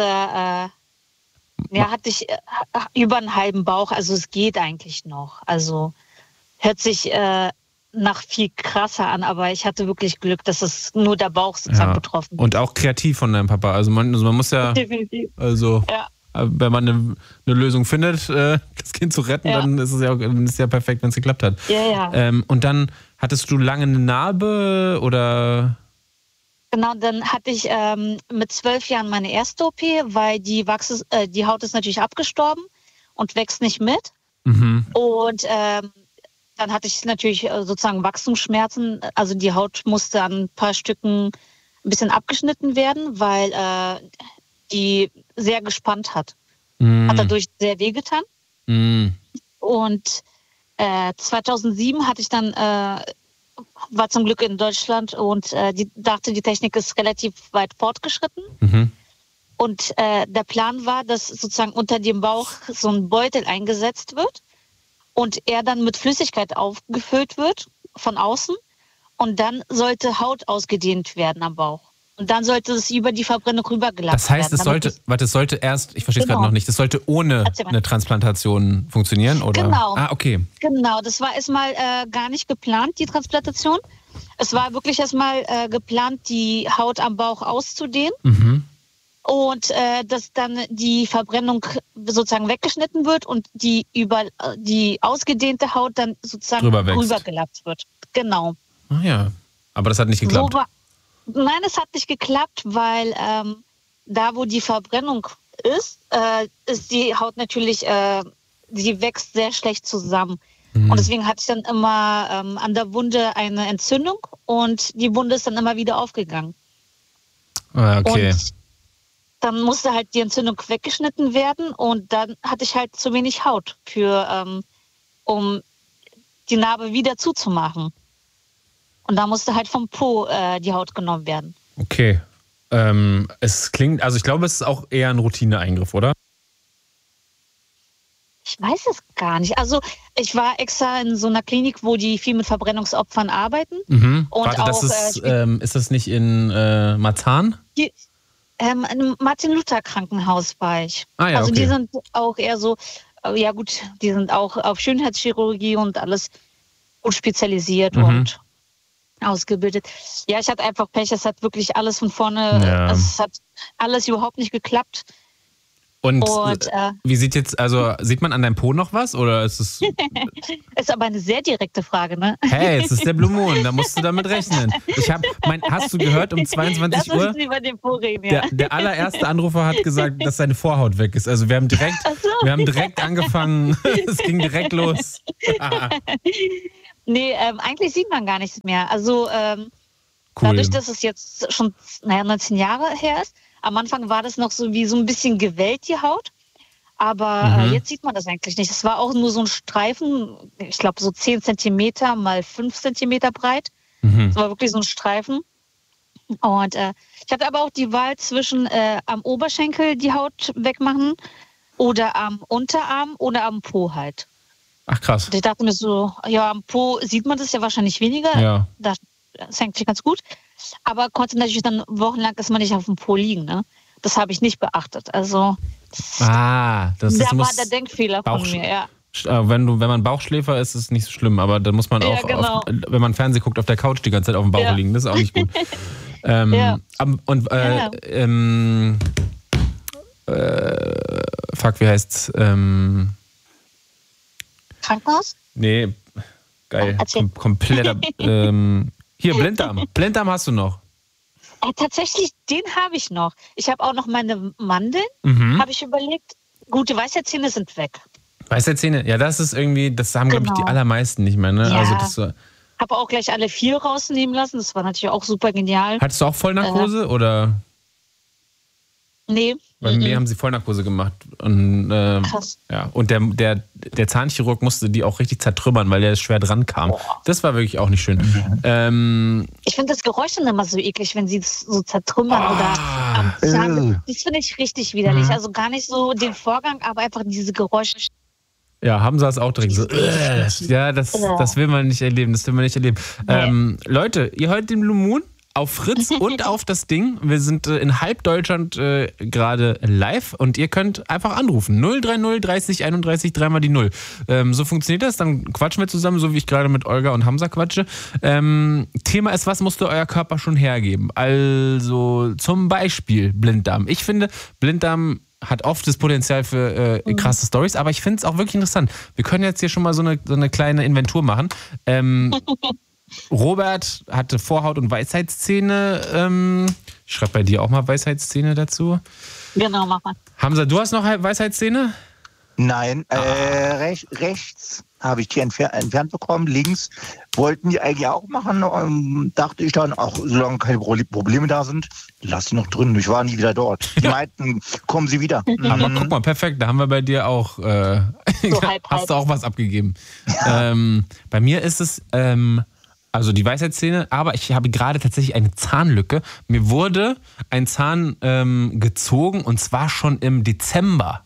äh, ja, hatte ich äh, über einen halben Bauch, also es geht eigentlich noch. Also hört sich äh, nach viel krasser an, aber ich hatte wirklich Glück, dass es nur der Bauch sozusagen Ja. betroffen ist. Und auch kreativ von deinem Papa. Also man, also man muss ja, Definitiv. also Ja. wenn man eine, eine Lösung findet, äh, das Kind zu retten, Ja. dann ist es ja, auch, dann ist es ja perfekt, wenn es geklappt hat. Ja, ja. Ähm, und dann hattest du lange eine Narbe oder? Genau, dann hatte ich ähm, mit zwölf Jahren meine erste O P, weil die, Wachs äh, die Haut ist natürlich abgestorben und wächst nicht mit. Mhm. Und ähm, dann hatte ich natürlich äh, sozusagen Wachstumsschmerzen. Also die Haut musste an ein paar Stücken ein bisschen abgeschnitten werden, weil äh, die sehr gespannt hat. Mhm. Hat dadurch sehr wehgetan. Mhm. Und äh, zweitausendsieben hatte ich dann, äh, war zum Glück in Deutschland und äh, die, dachte, die Technik ist relativ weit fortgeschritten. Mhm. Und äh, der Plan war, dass sozusagen unter dem Bauch so ein Beutel eingesetzt wird und er dann mit Flüssigkeit aufgefüllt wird von außen und dann sollte Haut ausgedehnt werden am Bauch. Und dann sollte es über die Verbrennung rübergelappt Das heißt, werden. es sollte, es, warte, es sollte erst, ich verstehe es Genau. gerade noch nicht, das sollte ohne Erzähl mal. eine Transplantation funktionieren, oder? Genau. Ah, okay. Genau, das war erstmal äh, gar nicht geplant, die Transplantation. Es war wirklich erstmal äh, geplant, die Haut am Bauch auszudehnen. Mhm. Und äh, dass dann die Verbrennung sozusagen weggeschnitten wird und die über die ausgedehnte Haut dann sozusagen Drüber wächst. rübergelappt wird. Genau. Ah ja, aber das hat nicht geklappt. So war, nein, es hat nicht geklappt, weil ähm, da, wo die Verbrennung ist, äh, ist die Haut natürlich, äh, sie wächst sehr schlecht zusammen. Mhm. Und deswegen hatte ich dann immer ähm, an der Wunde eine Entzündung und die Wunde ist dann immer wieder aufgegangen. Ah, okay. Und dann musste halt die Entzündung weggeschnitten werden und dann hatte ich halt zu wenig Haut, für, ähm, um die Narbe wieder zuzumachen. Und da musste halt vom Po äh, die Haut genommen werden. Okay. Ähm, es klingt, also ich glaube, es ist auch eher ein Routineeingriff, oder? Ich weiß es gar nicht. Also ich war extra in so einer Klinik, wo die viel mit Verbrennungsopfern arbeiten. Mhm. Und Warte, das auch, ist, äh, ähm, ist das nicht in äh, Marzahn? Die, ähm, im Martin-Luther-Krankenhaus war ich. Ah ja, also okay. die sind auch eher so, äh, ja gut, die sind auch auf Schönheitschirurgie und alles gut spezialisiert Mhm. und ausgebildet. Ja, ich hatte einfach Pech, es hat wirklich alles von vorne, Ja. es hat alles überhaupt nicht geklappt. Und, Und, äh, äh, wie sieht jetzt, also sieht man an deinem Po noch was oder ist es, Ist aber eine sehr direkte Frage, ne? hey, es ist der Blue Moon, da musst du damit rechnen. Ich habe, mein, hast du gehört um zweiundzwanzig Lass Uhr? uns über den Po reden, ja. Der, der allererste Anrufer hat gesagt, dass seine Vorhaut weg ist. Also wir haben direkt, Ach so. wir haben direkt angefangen, es ging direkt los. Nee, ähm, eigentlich sieht man gar nichts mehr. Also ähm, Cool. dadurch, dass es jetzt schon naja, neunzehn Jahre her ist, am Anfang war das noch so wie so ein bisschen gewellt, die Haut. Aber Mhm. äh, jetzt sieht man das eigentlich nicht. Es war auch nur so ein Streifen, ich glaube so zehn Zentimeter mal fünf Zentimeter breit. Mhm. Es war wirklich so ein Streifen. Und äh, ich hatte aber auch die Wahl zwischen äh, am Oberschenkel die Haut wegmachen oder am Unterarm oder am Po halt. Ach krass. Und ich dachte mir so, ja, am Po sieht man das ja wahrscheinlich weniger. Ja. Das ist eigentlich ganz gut. Aber konnte natürlich dann wochenlang erstmal nicht auf dem Po liegen. Ne? Das habe ich nicht beachtet. Also Ah, das ist, da war muss der Denkfehler Bauch- von mir, ja. Wenn, du, wenn man Bauchschläfer ist, ist es nicht so schlimm, aber da muss man Ja, auch, genau. auf, wenn man Fernsehen guckt, auf der Couch die ganze Zeit auf dem Bauch Ja. liegen. Das ist auch nicht gut. ähm, Ja. am- Und äh, Ja. ähm, äh, fuck, wie heißt's? Ähm, Krankenhaus? nee, geil. Erzähl. Kom kompletter. ähm, hier, Blinddarm. Blinddarm hast du noch. Äh, tatsächlich, den habe ich noch. Ich habe auch noch meine Mandeln, Mhm. habe ich überlegt. Gute Weisheitszähne sind weg. Weisheitszähne, ja, das ist irgendwie, das haben, glaube ich, die Genau. allermeisten nicht mehr. Ne? Ja. Also das, war- Habe auch gleich alle vier rausnehmen lassen. Das war natürlich auch super genial. hattest du auch Vollnarkose oder? Nee. Bei mhm. mir haben sie Vollnarkose gemacht. Und, ähm, Krass. ja. und der, der, der Zahnchirurg musste die auch richtig zertrümmern, weil der schwer dran kam. Das war wirklich auch nicht schön. Ähm, Ich finde das Geräusch dann immer so eklig, wenn sie es so zertrümmern Ah. oder am Zahn. Äh. Das finde ich richtig widerlich. Mhm. Also gar nicht so den Vorgang, aber einfach diese Geräusche. ja, Hamza ist auch direkt so. Äh, ja, das, das will man nicht erleben. Das will man nicht erleben. Ähm, Leute, ihr hört den Blue Moon auf Fritz und auf das Ding. Wir sind äh, in halb Deutschland äh, gerade live und ihr könnt einfach anrufen. null drei null dreißig einunddreißig dreimal die Null. Ähm, so funktioniert das. Dann quatschen wir zusammen, so wie ich gerade mit Olga und Hamza quatsche. Ähm, Thema ist, was musste euer Körper schon hergeben? Also zum Beispiel Blinddarm. Ich finde, Blinddarm hat oft das Potenzial für äh, krasse Stories, aber ich finde es auch wirklich interessant. Wir können jetzt hier schon mal so eine, so eine kleine Inventur machen. Ähm, Robert hatte Vorhaut- und Weisheitszähne. Ähm, ich schreibe bei dir auch mal Weisheitszähne dazu. Genau, mach mal. Hamza, du hast noch Weisheitszähne? Nein, äh, rech, rechts habe ich die entfer entfernt bekommen, links wollten die eigentlich auch machen, ähm, dachte ich dann, auch solange keine Pro Probleme da sind, lass sie noch drin, ich war nie wieder dort. Die meinten, kommen sie wieder. Aber Mhm. guck mal, perfekt, da haben wir bei dir auch, äh, So halb, hast halb. du auch was abgegeben. Ähm, bei mir ist es, ähm, also die Weisheitszähne, aber ich habe gerade tatsächlich eine Zahnlücke. Mir wurde ein Zahn ähm, gezogen und zwar schon im Dezember.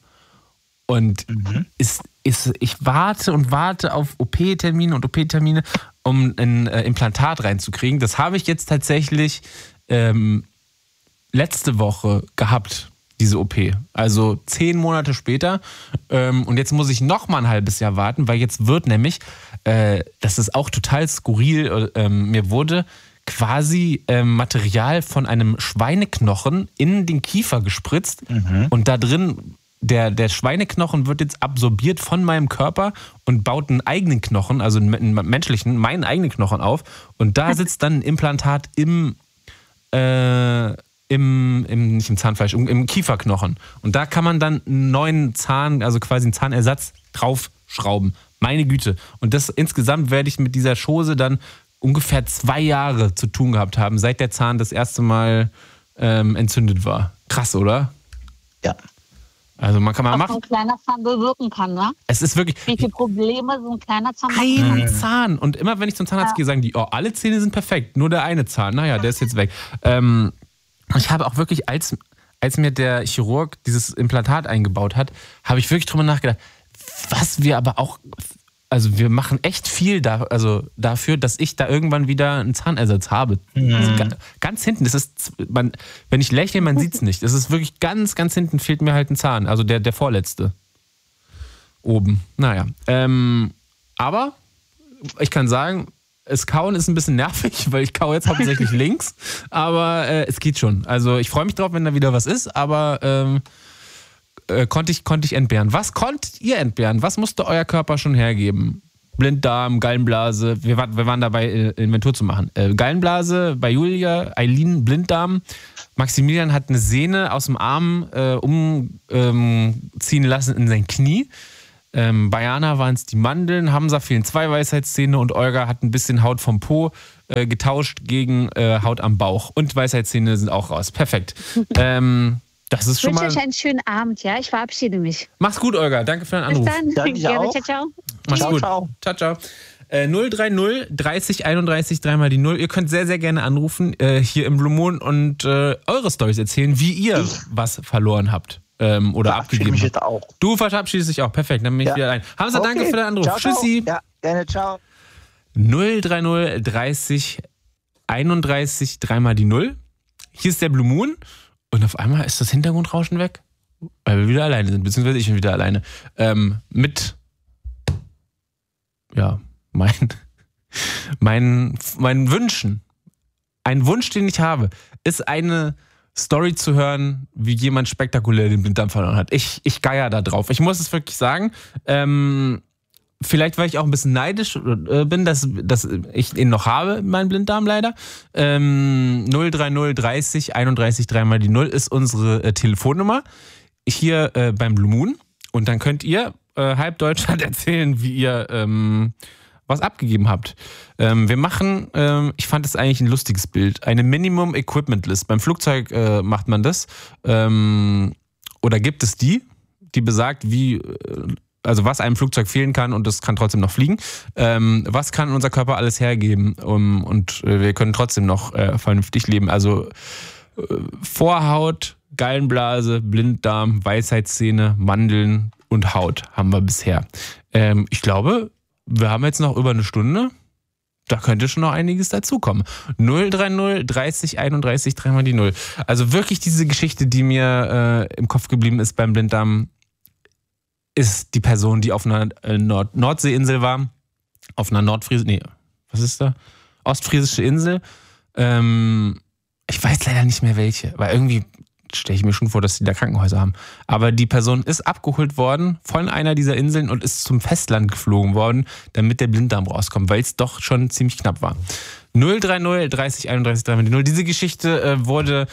Und ist, ist, ich warte und warte auf O P-Termine und O P-Termine, um ein äh, Implantat reinzukriegen. Das habe ich jetzt tatsächlich ähm, letzte Woche gehabt, diese O P. Also zehn Monate später. Ähm, und jetzt muss ich noch mal ein halbes Jahr warten, weil jetzt wird nämlich, äh, das ist auch total skurril, äh, mir wurde quasi ähm, Material von einem Schweineknochen in den Kiefer gespritzt und da drin Der, der Schweineknochen wird jetzt absorbiert von meinem Körper und baut einen eigenen Knochen, also einen menschlichen, meinen eigenen Knochen auf. Und da sitzt dann ein Implantat im, äh, im, im nicht im Zahnfleisch, im, im Kieferknochen. Und da kann man dann einen neuen Zahn, also quasi einen Zahnersatz draufschrauben. Meine Güte. Und das insgesamt werde ich mit dieser Chose dann ungefähr zwei Jahre zu tun gehabt haben, seit der Zahn das erste Mal ähm, entzündet war. Krass, oder? Ja. Also man kann mal Was machen. ein kleiner Zahn bewirken kann, ne? Es ist wirklich Wie viele Probleme so ein kleiner Zahn machen ein kann. Zahn. Und immer wenn ich zum Zahnarzt Ja. gehe, sagen die, oh, alle Zähne sind perfekt, nur der eine Zahn. Naja, der ist jetzt weg. Ähm, ich habe auch wirklich, als, als mir der Chirurg dieses Implantat eingebaut hat, habe ich wirklich drüber nachgedacht, was wir aber auch, also wir machen echt viel da, also dafür, dass ich da irgendwann wieder einen Zahnersatz habe. Also ga, ganz hinten, das ist, man, wenn ich lächle, man sieht es nicht. Es ist wirklich ganz, ganz hinten fehlt mir halt ein Zahn, also der, der vorletzte. Oben. Naja. Ähm, aber ich kann sagen, das Kauen ist ein bisschen nervig, weil ich kaue jetzt hauptsächlich links, aber äh, es geht schon. Also ich freue mich drauf, wenn da wieder was ist, aber ähm, äh, konnte ich, konnte ich entbehren. Was konntet ihr entbehren? Was musste euer Körper schon hergeben? Blinddarm, Gallenblase, wir, war, wir waren dabei, äh, Inventur zu machen. Äh, Gallenblase bei Julia, Eileen, Blinddarm. Maximilian hat eine Sehne aus dem Arm äh, umziehen ähm, lassen in sein Knie. Ähm, bei Jana waren es die Mandeln, Hamza fehlen zwei Weisheitszähne und Olga hat ein bisschen Haut vom Po äh, getauscht gegen äh, Haut am Bauch. Und Weisheitszähne sind auch raus. Perfekt. ähm, das ist Ich schon wünsche mal. euch einen schönen Abend, ja? Ich verabschiede mich. Mach's gut, Olga. Danke für deinen Bis Anruf. dann. Danke, ich Gerne. auch. Ciao, ciao. Mach's Ciao, gut. ciao. Ciao, ciao. Äh, null drei null dreißig einunddreißig dreimal die Null. Ihr könnt sehr, sehr gerne anrufen äh, hier im Blue Moon und äh, eure Storys erzählen, wie ihr was verloren habt. ähm, oder Verabschiede abgegeben mich habt. jetzt auch. Du verabschiedest dich auch. Perfekt, dann bin ich Ja. wieder allein. Hamza, Okay. danke für den Anruf. Ciao, ciao. Tschüssi. Ja, gerne, ciao. null drei null dreißig einunddreißig dreimal die Null. Hier ist der Blue Moon und auf einmal ist das Hintergrundrauschen weg, weil wir wieder alleine sind, beziehungsweise ich bin wieder alleine. Ähm, mit, ja, mein, mein, meinen Wünschen. Ein Wunsch, den ich habe, ist eine Story zu hören, wie jemand spektakulär den Blinddarm verloren hat. Ich, ich geier da drauf. Ich muss es wirklich sagen. Ähm, vielleicht, weil ich auch ein bisschen neidisch äh, bin, dass, dass ich ihn noch habe, meinen Blinddarm leider. Ähm, null drei null dreißig einunddreißig dreimal die Null ist unsere äh, Telefonnummer hier äh, beim Blue Moon. Und dann könnt ihr äh, halb Deutschland erzählen, wie ihr ähm, was abgegeben habt. Ähm, wir machen, ähm, ich fand das eigentlich ein lustiges Bild, eine Minimum Equipment List. Beim Flugzeug äh, macht man das. Ähm, oder gibt es die, die besagt, wie, äh, also was einem Flugzeug fehlen kann und das kann trotzdem noch fliegen. Ähm, was kann unser Körper alles hergeben um, und äh, wir können trotzdem noch äh, vernünftig leben. Also äh, Vorhaut, Gallenblase, Blinddarm, Weisheitszähne, Mandeln und Haut haben wir bisher. Ähm, ich glaube, wir haben jetzt noch über eine Stunde. Da könnte schon noch einiges dazukommen. null drei null dreißig einunddreißig dreimal die Null. Also wirklich diese Geschichte, die mir äh, im Kopf geblieben ist beim Blinddarm, ist die Person, die auf einer äh, Nord- Nordseeinsel war. Auf einer Nordfriesische, nee, was ist da? Ostfriesische Insel. Ähm, ich weiß leider nicht mehr welche, weil irgendwie stelle ich mir schon vor, dass die da Krankenhäuser haben. Aber die Person ist abgeholt worden von einer dieser Inseln und ist zum Festland geflogen worden, damit der Blinddarm rauskommt, weil es doch schon ziemlich knapp war. null drei null dreißig einunddreißig dreimal die Null. Diese Geschichte äh, wurde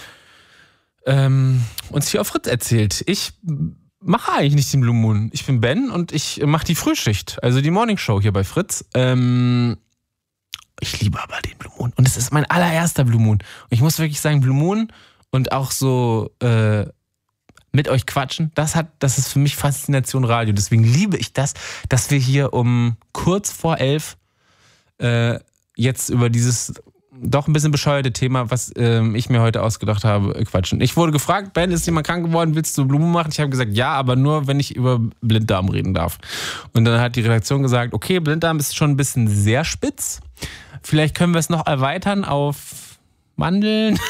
ähm, uns hier auf Fritz erzählt. Ich mache eigentlich nicht den Blue Moon. Ich bin Ben und ich mache die Frühschicht, also die Morning Show hier bei Fritz. Ähm, ich liebe aber den Blue Moon und es ist mein allererster Blue Moon. Und ich muss wirklich sagen, Blue Moon und auch so äh, mit euch quatschen, das hat, das ist für mich Faszination Radio. Deswegen liebe ich das, dass wir hier um kurz vor elf äh, jetzt über dieses doch ein bisschen bescheuerte Thema, was ähm, ich mir heute ausgedacht habe, quatschen. Ich wurde gefragt, Ben, ist jemand krank geworden, willst du Blumen machen? Ich habe gesagt, ja, aber nur, wenn ich über Blinddarm reden darf. Und dann hat die Redaktion gesagt, okay, Blinddarm ist schon ein bisschen sehr spitz. Vielleicht können wir es noch erweitern auf Mandeln,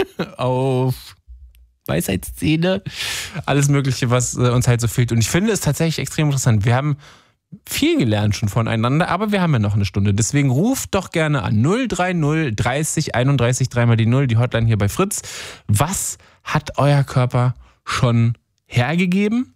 auf Weisheitszähne, alles Mögliche, was äh, uns halt so fehlt. Und ich finde es tatsächlich extrem interessant. Wir haben viel gelernt schon voneinander, aber wir haben ja noch eine Stunde. Deswegen ruft doch gerne an null drei null dreißig einunddreißig dreimal die Null, die Hotline hier bei Fritz. Was hat euer Körper schon hergegeben?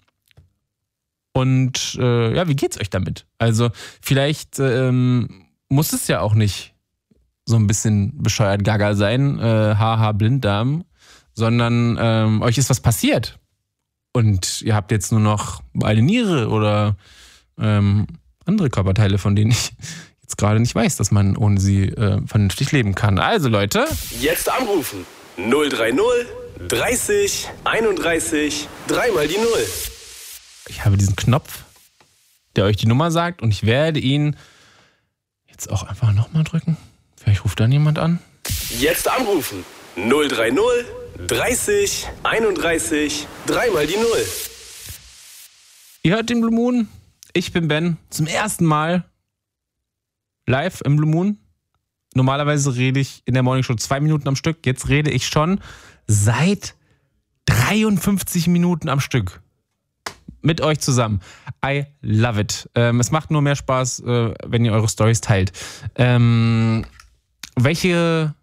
Und äh, ja, wie geht's euch damit? Also vielleicht ähm, muss es ja auch nicht so ein bisschen bescheuert gaga sein, äh, haha Blinddarm, sondern ähm, euch ist was passiert und ihr habt jetzt nur noch eine Niere oder ähm, andere Körperteile, von denen ich jetzt gerade nicht weiß, dass man ohne sie äh, vernünftig leben kann. Also Leute, jetzt anrufen. null drei null dreißig einunddreißig dreimal die Null. ich habe diesen Knopf, der euch die Nummer sagt und ich werde ihn jetzt auch einfach nochmal drücken. Vielleicht ruft dann jemand an. Jetzt anrufen. null drei null dreißig einunddreißig dreimal die Null. Ihr hört den Blue Moon. Ich bin Ben. Zum ersten Mal live im Blue Moon. Normalerweise rede ich in der Morning Show zwei Minuten am Stück. Jetzt rede ich schon seit dreiundfünfzig Minuten am Stück. Mit euch zusammen. I love it. Ähm, es macht nur mehr Spaß, äh, wenn ihr eure Storys teilt. Ähm, welche,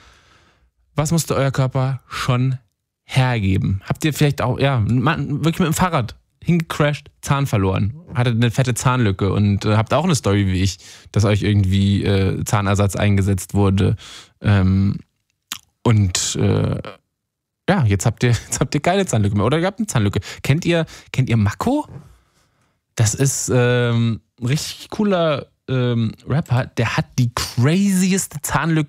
was musste euer Körper schon hergeben? Habt ihr vielleicht auch, ja, man, wirklich mit dem Fahrrad hingecrashed, Zahn verloren, hattet eine fette Zahnlücke und äh, habt auch eine Story wie ich, dass euch irgendwie äh, Zahnersatz eingesetzt wurde. Ähm, und äh, ja, jetzt habt ihr, jetzt habt ihr keine Zahnlücke mehr. Oder ihr habt eine Zahnlücke. Kennt ihr, kennt ihr Mako? Das ist ähm, ein richtig cooler ähm, Rapper. Der hat die crazieste Zahnlücke